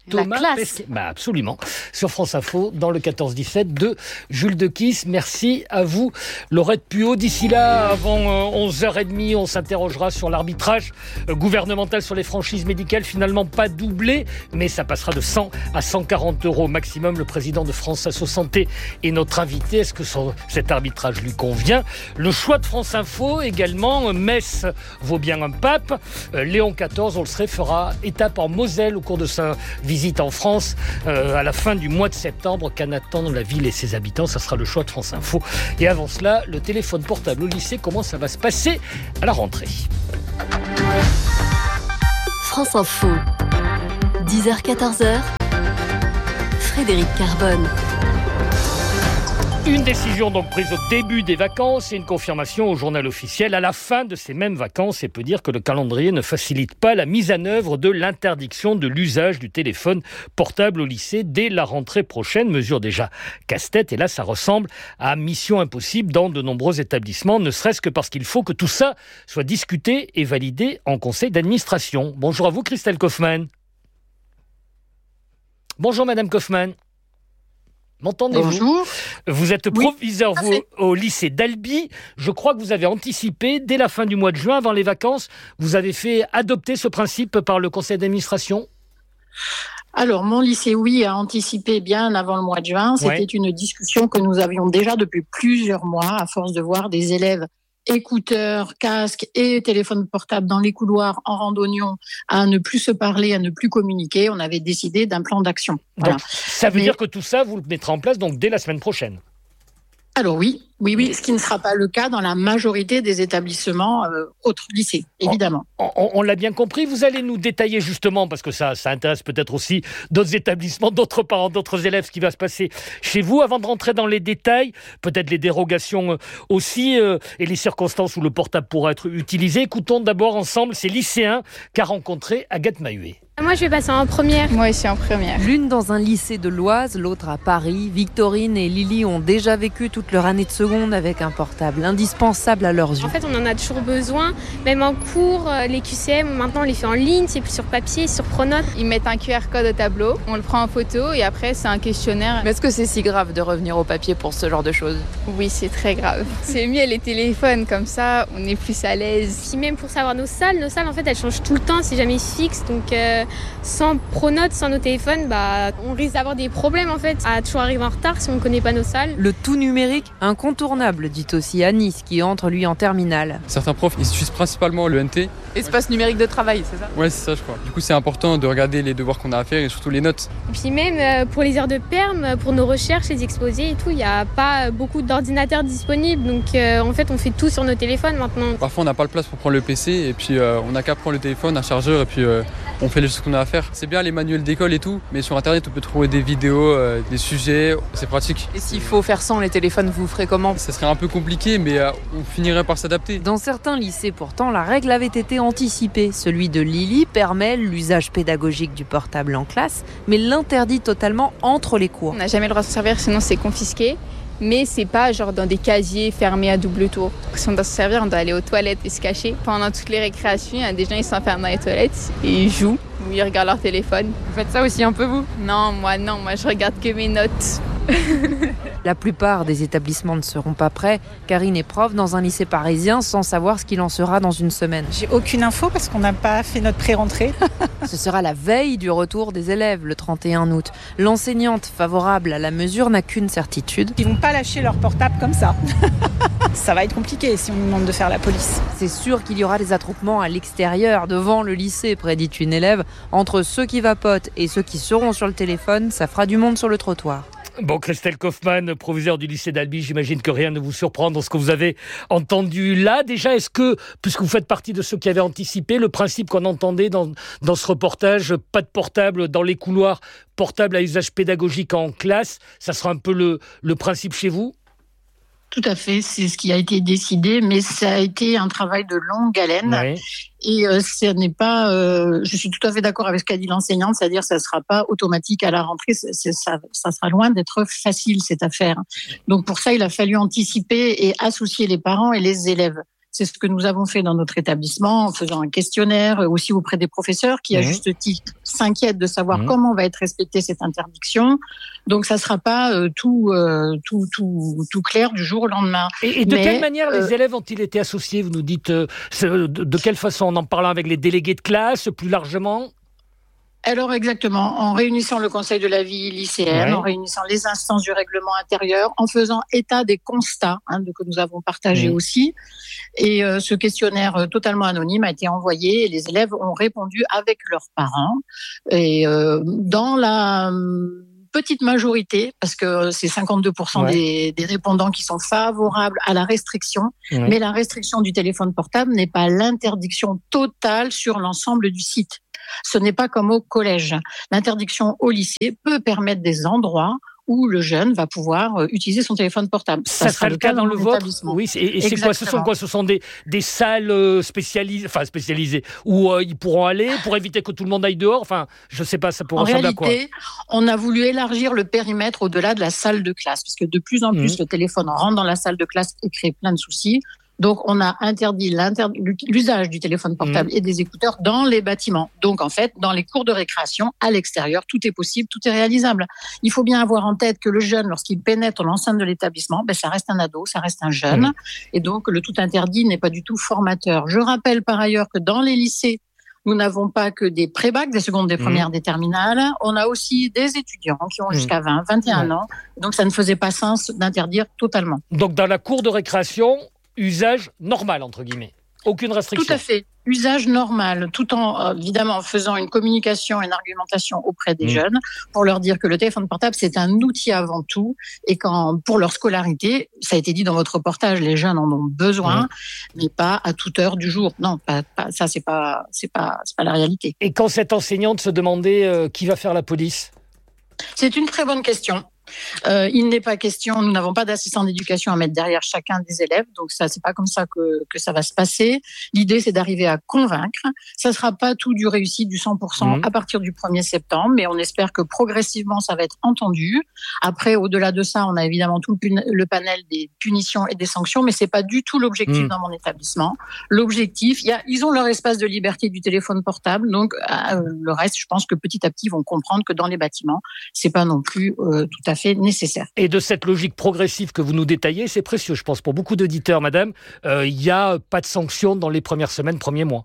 Thomas Pesquet. Absolument. Sur France Info, dans le 14-17 de Jules Dequisse. Merci à vous, Laurette Puot. D'ici là, avant 11h30, on s'interrogera sur l'arbitrage gouvernemental sur les franchises médicales. Finalement, pas doublé, mais ça passera de 100 à 140 € maximum. Le président de France Asso Santé est notre invité. Est-ce que cet arbitrage lui convient? Le choix de France Info également. Metz vaut bien un pape. Léon XIV, on le sait, fera étape en Moselle au cours de sa visite en France à la fin du mois de septembre. Qu'en attendent la ville et ses habitants? Ça sera le choix de France Info. Et avant cela, le téléphone portable au lycée, comment ça va se passer à la rentrée? France Info, 10h-14h, Frédéric Carbone. Une décision donc prise au début des vacances et une confirmation au journal officiel à la fin de ces mêmes vacances, et peut dire que le calendrier ne facilite pas la mise en œuvre de l'interdiction de l'usage du téléphone portable au lycée dès la rentrée prochaine. Mesure déjà casse-tête, et là ça ressemble à mission impossible dans de nombreux établissements, ne serait-ce que parce qu'il faut que tout ça soit discuté et validé en conseil d'administration. Bonjour à vous, Christelle Kaufmann. Bonjour Madame Kaufmann. M'entendez-vous? Bonjour. Vous êtes proviseur au lycée d'Albi. Je crois que vous avez anticipé, dès la fin du mois de juin, avant les vacances, vous avez fait adopter ce principe par le conseil d'administration? Alors, mon lycée, oui, a anticipé bien avant le mois de juin. C'était une discussion que nous avions déjà depuis plusieurs mois, à force de voir des élèves écouteurs, casques et téléphones portables dans les couloirs en randonnion, à ne plus se parler, à ne plus communiquer. On avait décidé d'un plan d'action. Voilà. Donc, ça veut dire que tout ça, vous le mettrez en place donc dès la semaine prochaine? Alors oui, ce qui ne sera pas le cas dans la majorité des établissements autres lycées, évidemment. On l'a bien compris. Vous allez nous détailler justement, parce que ça intéresse peut-être aussi d'autres établissements, d'autres parents, d'autres élèves, ce qui va se passer chez vous. Avant de rentrer dans les détails, peut-être les dérogations aussi, et les circonstances où le portable pourra être utilisé. Écoutons d'abord ensemble ces lycéens qu'a rencontré Agathe Mahuet. Moi, je vais passer en première. Moi aussi en première. L'une dans un lycée de l'Oise, l'autre à Paris. Victorine et Lily ont déjà vécu toute leur année de seconde avec un portable indispensable à leurs yeux. En fait, on en a toujours besoin. Même en cours, les QCM, maintenant, on les fait en ligne. C'est plus sur papier, sur Pronote. Ils mettent un QR code au tableau, on le prend en photo et après, c'est un questionnaire. Mais est-ce que c'est si grave de revenir au papier pour ce genre de choses? Oui, c'est très grave. C'est mieux les téléphones, comme ça, on est plus à l'aise. Puis même pour savoir nos salles, en fait, elles changent tout le temps. C'est jamais fixe. Donc, sans Pronote, sans nos téléphones, on risque d'avoir des problèmes en fait, à toujours arriver en retard si on ne connaît pas nos salles. Le tout numérique, incontournable, dit aussi Anis, qui entre lui en terminale. Certains profs, ils utilisent principalement le NT. Espace numérique de travail, c'est ça? Ouais, c'est ça, je crois. Du coup, c'est important de regarder les devoirs qu'on a à faire et surtout les notes. Et puis même pour les heures de perm, pour nos recherches, les exposés et tout, il n'y a pas beaucoup d'ordinateurs disponibles. Donc en fait, on fait tout sur nos téléphones maintenant. Parfois, on n'a pas le place pour prendre le PC et puis on n'a qu'à prendre le téléphone, un chargeur et puis on fait les choses qu'on a à faire. C'est bien les manuels d'école et tout, mais sur Internet, on peut trouver des vidéos, des sujets, c'est pratique. Et s'il faut faire sans les téléphones, vous ferez comment? Ça serait un peu compliqué, mais on finirait par s'adapter. Dans certains lycées, pourtant, la règle avait été anticipée. Celui de Lily permet l'usage pédagogique du portable en classe, mais l'interdit totalement entre les cours. On n'a jamais le droit de s'en servir, sinon c'est confisqué. Mais c'est pas genre dans des casiers fermés à double tour. Si on doit se servir, on doit aller aux toilettes et se cacher. Pendant toutes les récréations, il y a des gens qui s'enferment dans les toilettes et ils jouent ou ils regardent leur téléphone. Vous faites ça aussi un peu vous? Non, moi je regarde que mes notes. La plupart des établissements ne seront pas prêts. Karine est prof dans un lycée parisien sans savoir ce qu'il en sera dans une semaine. J'ai aucune info parce qu'on n'a pas fait notre pré-rentrée. Ce sera la veille du retour des élèves, le 31 août. L'enseignante favorable à la mesure n'a qu'une certitude. Ils vont pas lâcher leur portable comme ça. Ça va être compliqué si on nous demande de faire la police. C'est sûr qu'il y aura des attroupements à l'extérieur, devant le lycée, prédit une élève. Entre ceux qui vapotent et ceux qui seront sur le téléphone, ça fera du monde sur le trottoir. Bon, Christelle Kaufmann, proviseure du lycée d'Albi, j'imagine que rien ne vous surprend dans ce que vous avez entendu là. Déjà, est-ce que, puisque vous faites partie de ceux qui avaient anticipé, le principe qu'on entendait dans ce reportage, pas de portable dans les couloirs, portable à usage pédagogique en classe, ça sera un peu le principe chez vous ? Tout à fait, c'est ce qui a été décidé, mais ça a été un travail de longue haleine. Oui. Et ce n'est pas, je suis tout à fait d'accord avec ce qu'a dit l'enseignante, c'est-à-dire que ça ne sera pas automatique à la rentrée, ça sera loin d'être facile cette affaire. Donc pour ça, il a fallu anticiper et associer les parents et les élèves. C'est ce que nous avons fait dans notre établissement en faisant un questionnaire aussi auprès des professeurs qui, à juste titre, s'inquiètent de savoir comment va être respectée cette interdiction. Donc, ça ne sera pas tout clair du jour au lendemain. Et de quelle manière les élèves ont-ils été associés? Vous nous dites de quelle façon? En parlant avec les délégués de classe, plus largement? Alors exactement, en réunissant le conseil de la vie lycéenne, en réunissant les instances du règlement intérieur, en faisant état des constats que nous avons partagés aussi. Et ce questionnaire totalement anonyme a été envoyé et les élèves ont répondu avec leurs parents. Et dans la petite majorité, parce que c'est 52% des répondants qui sont favorables à la restriction, mais la restriction du téléphone portable n'est pas l'interdiction totale sur l'ensemble du site. Ce n'est pas comme au collège. L'interdiction au lycée peut permettre des endroits où le jeune va pouvoir utiliser son téléphone portable. Ça sera le cas dans le vôtre? Oui, et c'est quoi? Ce sont quoi? Ce sont des salles spécialisées où ils pourront aller pour éviter que tout le monde aille dehors? Enfin, je ne sais pas, ça pourrait ressembler à quoi? En réalité, on a voulu élargir le périmètre au-delà de la salle de classe, puisque de plus en plus, le téléphone rentre dans la salle de classe et crée plein de soucis. Donc, on a interdit l'usage du téléphone portable et des écouteurs dans les bâtiments. Donc, en fait, dans les cours de récréation, à l'extérieur, tout est possible, tout est réalisable. Il faut bien avoir en tête que le jeune, lorsqu'il pénètre l'enceinte de l'établissement, ça reste un ado, ça reste un jeune. Et donc, le tout interdit n'est pas du tout formateur. Je rappelle par ailleurs que dans les lycées, nous n'avons pas que des pré-bacs, des secondes, des premières, des terminales. On a aussi des étudiants qui ont jusqu'à 20, 21 ans. Donc, ça ne faisait pas sens d'interdire totalement. Donc, dans la cour de récréation, usage normal, entre guillemets. Aucune restriction. Tout à fait. Usage normal, tout en, évidemment, faisant une communication, une argumentation auprès des jeunes pour leur dire que le téléphone portable, c'est un outil avant tout et pour leur scolarité, ça a été dit dans votre reportage, les jeunes en ont besoin, mais pas à toute heure du jour. Non, ça, c'est pas la réalité. Et quand cette enseignante se demandait qui va faire la police? C'est une très bonne question. Il n'est pas question, nous n'avons pas d'assistant d'éducation à mettre derrière chacun des élèves, donc ça, c'est pas comme ça que ça va se passer. L'idée, c'est d'arriver à convaincre. Ça sera pas tout du réussi du 100% à partir du 1er septembre, mais on espère que progressivement, ça va être entendu. Après, au-delà de ça, on a évidemment tout le panel des punitions et des sanctions, mais c'est pas du tout l'objectif dans mon établissement. L'objectif, ils ont leur espace de liberté du téléphone portable, donc le reste, je pense que petit à petit, ils vont comprendre que dans les bâtiments, c'est pas non plus tout à fait nécessaire. Et de cette logique progressive que vous nous détaillez, c'est précieux, je pense, pour beaucoup d'auditeurs, madame. Il n'y a pas de sanctions dans les premières semaines, premiers mois.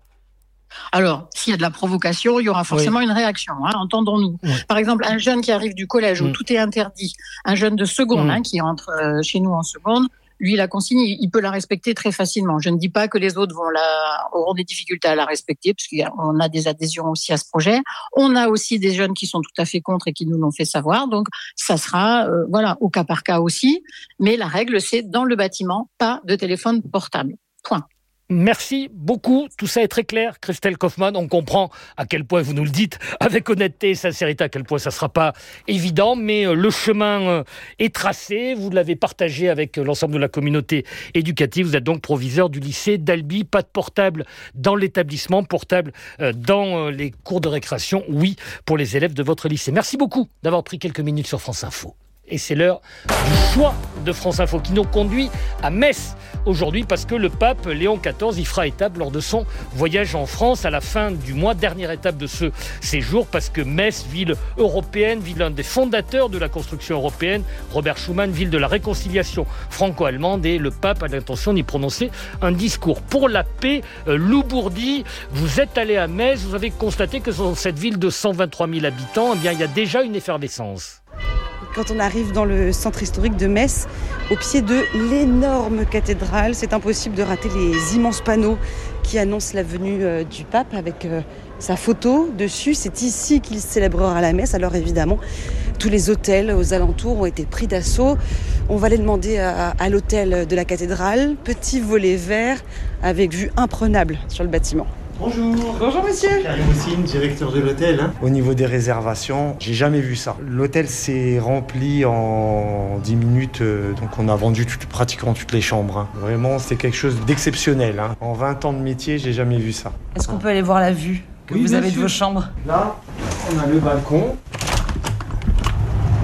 Alors, s'il y a de la provocation, il y aura forcément une réaction, entendons-nous. Par exemple, un jeune qui arrive du collège où tout est interdit, un jeune de seconde qui entre chez nous en seconde, lui, la consigne, il peut la respecter très facilement. Je ne dis pas que les autres auront des difficultés à la respecter, parce qu'on a des adhésions aussi à ce projet. On a aussi des jeunes qui sont tout à fait contre et qui nous l'ont fait savoir. Donc, ça sera, au cas par cas aussi. Mais la règle, c'est dans le bâtiment, pas de téléphone portable. Point. Merci beaucoup, tout ça est très clair. Christelle Kaufmann, on comprend à quel point vous nous le dites avec honnêteté et sincérité, à quel point ça ne sera pas évident, mais le chemin est tracé, vous l'avez partagé avec l'ensemble de la communauté éducative. Vous êtes donc proviseur du lycée d'Albi. Pas de portable dans l'établissement, portable dans les cours de récréation, oui, pour les élèves de votre lycée. Merci beaucoup d'avoir pris quelques minutes sur France Info. Et c'est l'heure du choix de France Info qui nous conduit à Metz aujourd'hui parce que le pape Léon XIV y fera étape lors de son voyage en France à la fin du mois, dernière étape de ce séjour, parce que Metz, ville européenne, ville d'un des fondateurs de la construction européenne, Robert Schuman, ville de la réconciliation franco-allemande, et le pape a l'intention d'y prononcer un discours pour la paix. Lou Bourdi, vous êtes allé à Metz, vous avez constaté que dans cette ville de 123 000 habitants, il y a déjà une effervescence. Quand on arrive dans le centre historique de Metz, au pied de l'énorme cathédrale, c'est impossible de rater les immenses panneaux qui annoncent la venue du pape avec sa photo dessus. C'est ici qu'il célébrera la messe. Alors évidemment, tous les hôtels aux alentours ont été pris d'assaut. On va aller demander à l'hôtel de la cathédrale, petit volet vert avec vue imprenable sur le bâtiment. Bonjour. Bonjour monsieur. Karim Houssine, directeur de l'hôtel. Au niveau des réservations, j'ai jamais vu ça. L'hôtel s'est rempli en 10 minutes, donc on a vendu pratiquement toutes les chambres. Vraiment, c'est quelque chose d'exceptionnel. En 20 ans de métier, j'ai jamais vu ça. Est-ce qu'on peut aller voir la vue que vous avez de vos chambres ? Là, on a le balcon.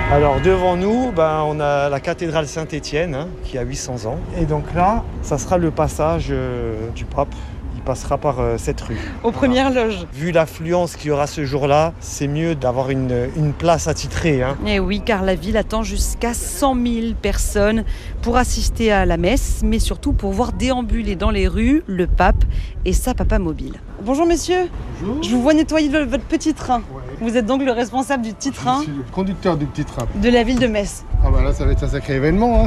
Alors devant nous, on a la cathédrale Saint-Étienne qui a 800 ans. Et donc là, ça sera le passage du pape. Il passera par cette rue. Aux premières loges. Vu l'affluence qu'il y aura ce jour-là, c'est mieux d'avoir une place attitrée. Et oui, car la ville attend jusqu'à 100 000 personnes pour assister à la messe, mais surtout pour voir déambuler dans les rues le pape et sa papa mobile. Bonjour messieurs. Bonjour. Je vous vois nettoyer votre petit train. Ouais. Vous êtes donc le responsable du petit train. Je suis le conducteur du petit train. De la ville de Metz. Ah là, ça va être un sacré événement.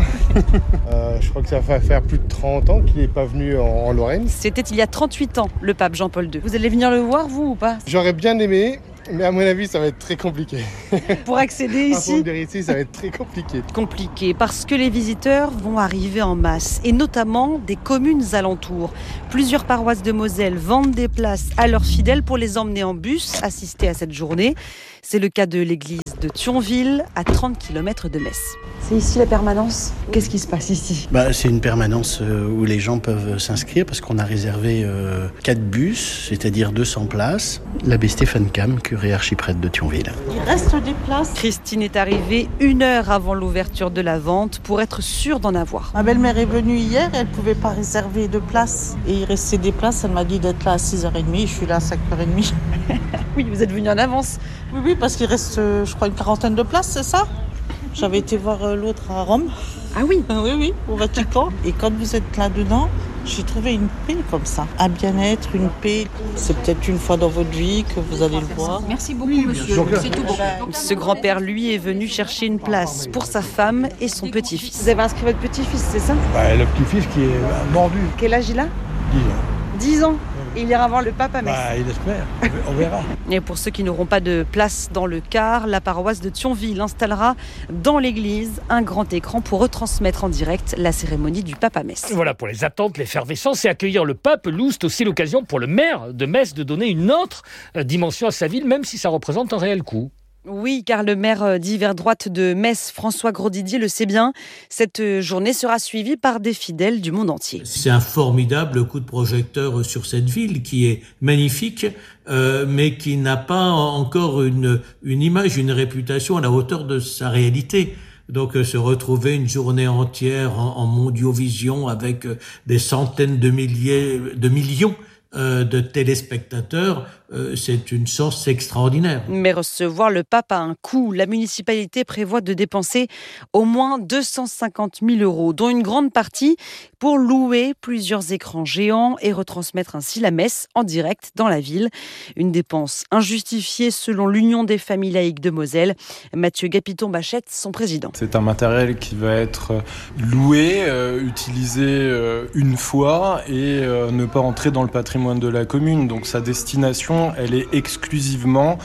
Je crois que ça va faire plus de 30 ans qu'il n'est pas venu en Lorraine. C'était il y a 38 ans, le pape Jean-Paul II. Vous allez venir le voir, vous, ou pas ? J'aurais bien aimé, mais à mon avis, ça va être très compliqué. Pour accéder ici ? Pour venir ici, ça va être très compliqué. Compliqué, parce que les visiteurs vont arriver en masse, et notamment des communes alentours. Plusieurs paroisses de Moselle vendent des places à leurs fidèles pour les emmener en bus, assister à cette journée. C'est le cas de l'église de Thionville, à 30 km de Metz. C'est ici la permanence ? Qu'est-ce qui se passe ici ? C'est une permanence où les gens peuvent s'inscrire parce qu'on a réservé 4 bus, c'est-à-dire 200 places. L'abbé Stéphane Cam, curé archiprêtre de Thionville. Il reste des places. Christine est arrivée 1 heure avant l'ouverture de la vente pour être sûre d'en avoir. Ma belle-mère est venue hier, elle ne pouvait pas réserver de place. Et il restait des places, elle m'a dit d'être là à 6h30, je suis là à 5h30. Oui, vous êtes venue en avance. Oui, parce qu'il reste, je crois, une 40aine de places, c'est ça ? J'avais été voir l'autre à Rome. Ah oui ? Oui, au Vatican. Et quand vous êtes là-dedans, j'ai trouvé une paix comme ça. Un bien-être, une paix. C'est peut-être une fois dans votre vie que vous allez le voir. Merci beaucoup, monsieur. C'est tout bon. Ce grand-père, lui, est venu chercher une place pour sa femme et son petit-fils. Vous avez inscrit votre petit-fils, c'est ça ? Le petit-fils qui est mordu. Quel âge il a ? 10 ans. 10 ans. Et il ira voir le pape à Metz. Il espère, on verra. Et pour ceux qui n'auront pas de place dans le car, la paroisse de Thionville installera dans l'église un grand écran pour retransmettre en direct la cérémonie du pape à Metz. Voilà pour les attentes, l'effervescence et accueillir le pape. Lou, c'est aussi l'occasion pour le maire de Metz de donner une autre dimension à sa ville, même si ça représente un réel coût. Oui, car le maire d'hiver droite de Metz, François Grosdidier, le sait bien. Cette journée sera suivie par des fidèles du monde entier. C'est un formidable coup de projecteur sur cette ville qui est magnifique, mais qui n'a pas encore une image, une réputation à la hauteur de sa réalité. Donc se retrouver une journée entière en mondiovision avec des centaines de millions de téléspectateurs, c'est une source extraordinaire. Mais recevoir le pape a un coût. La municipalité prévoit de dépenser au moins 250 000 €, dont une grande partie pour louer plusieurs écrans géants et retransmettre ainsi la messe en direct dans la ville. Une dépense injustifiée selon l'Union des familles laïques de Moselle. Mathieu Gapiton-Bachette, son président. C'est un matériel qui va être loué, utilisé une fois et ne pas entrer dans le patrimoine de la commune. Donc sa destination, elle est exclusivement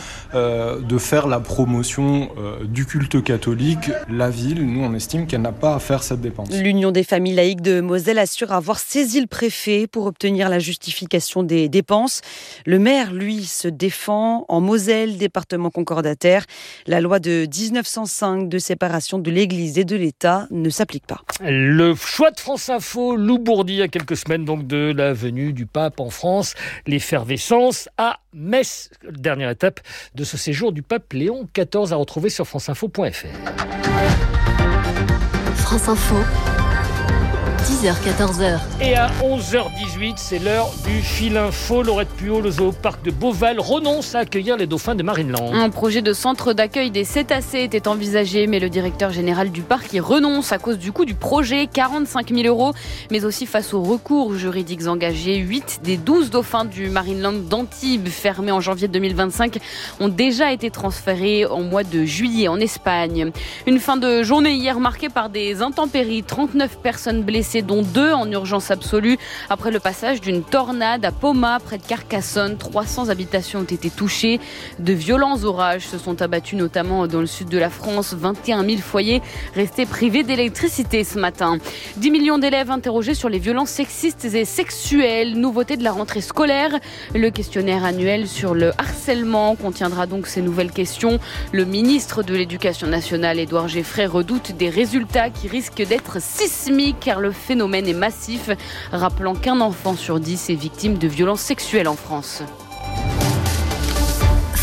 de faire la promotion du culte catholique. La ville, nous, on estime qu'elle n'a pas à faire cette dépense. L'Union des familles laïques de Moselle assure avoir saisi le préfet pour obtenir la justification des dépenses. Le maire, lui, se défend. En Moselle, département concordataire, la loi de 1905 de séparation de l'Église et de l'État ne s'applique pas. Le choix de France Info, Lou Bourdi, il y a quelques semaines donc de la venue du pape en France, l'effervescence à Metz, dernière étape de ce séjour du pape Léon XIV à retrouver sur franceinfo.fr. France Info, 10h-14h. Et à 11h18, c'est l'heure du fil info. Laurette Puot, le zooparc de Beauval renonce à accueillir les dauphins de Marineland. Un projet de centre d'accueil des cétacés était envisagé, mais le directeur général du parc y renonce à cause du coût du projet, 45 000 €, mais aussi face aux recours juridiques engagés. 8 des 12 dauphins du Marineland d'Antibes, fermés en janvier 2025, ont déjà été transférés en mois de juillet en Espagne. Une fin de journée hier marquée par des intempéries, 39 personnes blessées, dont 2 en urgence absolue après le passage d'une tornade à Poma, près de Carcassonne. 300 habitations ont été touchées. De violents orages se sont abattus notamment dans le sud de la France. 21 000 foyers restés privés d'électricité ce matin. 10 millions d'élèves interrogés sur les violences sexistes et sexuelles. Nouveauté de la rentrée scolaire. Le questionnaire annuel sur le harcèlement contiendra donc ces nouvelles questions. Le ministre de l'Éducation nationale, Édouard Geffray, redoute des résultats qui risquent d'être sismiques car le phénomène est massif, rappelant qu'un enfant sur 10 est victime de violences sexuelles en France.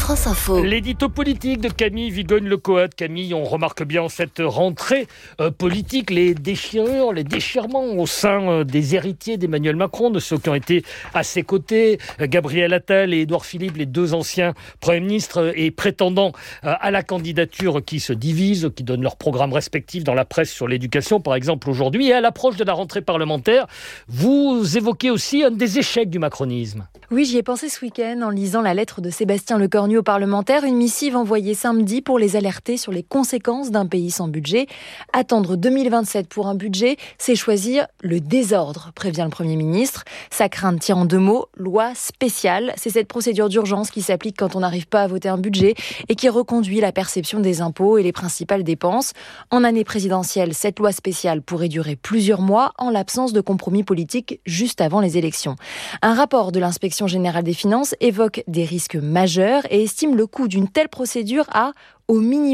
France Info. L'édito politique de Camille Vigogne-Lecoat. Camille, on remarque bien en cette rentrée politique les déchirures, les déchirements au sein des héritiers d'Emmanuel Macron, de ceux qui ont été à ses côtés, Gabriel Attal et Édouard Philippe, les deux anciens premiers ministres et prétendants à la candidature qui se divisent, qui donnent leurs programmes respectifs dans la presse sur l'éducation, par exemple, aujourd'hui. Et à l'approche de la rentrée parlementaire, vous évoquez aussi un des échecs du macronisme. Oui, j'y ai pensé ce week-end en lisant la lettre de Sébastien Lecornu aux parlementaires, une missive envoyée samedi pour les alerter sur les conséquences d'un pays sans budget. Attendre 2027 pour un budget, c'est choisir le désordre, prévient le Premier ministre. Sa crainte tient en deux mots, loi spéciale. C'est cette procédure d'urgence qui s'applique quand on n'arrive pas à voter un budget et qui reconduit la perception des impôts et les principales dépenses. En année présidentielle, cette loi spéciale pourrait durer plusieurs mois en l'absence de compromis politique juste avant les élections. Un rapport de l'Inspection générale des finances évoque des risques majeurs et estime le coût d'une telle procédure à, au minimum,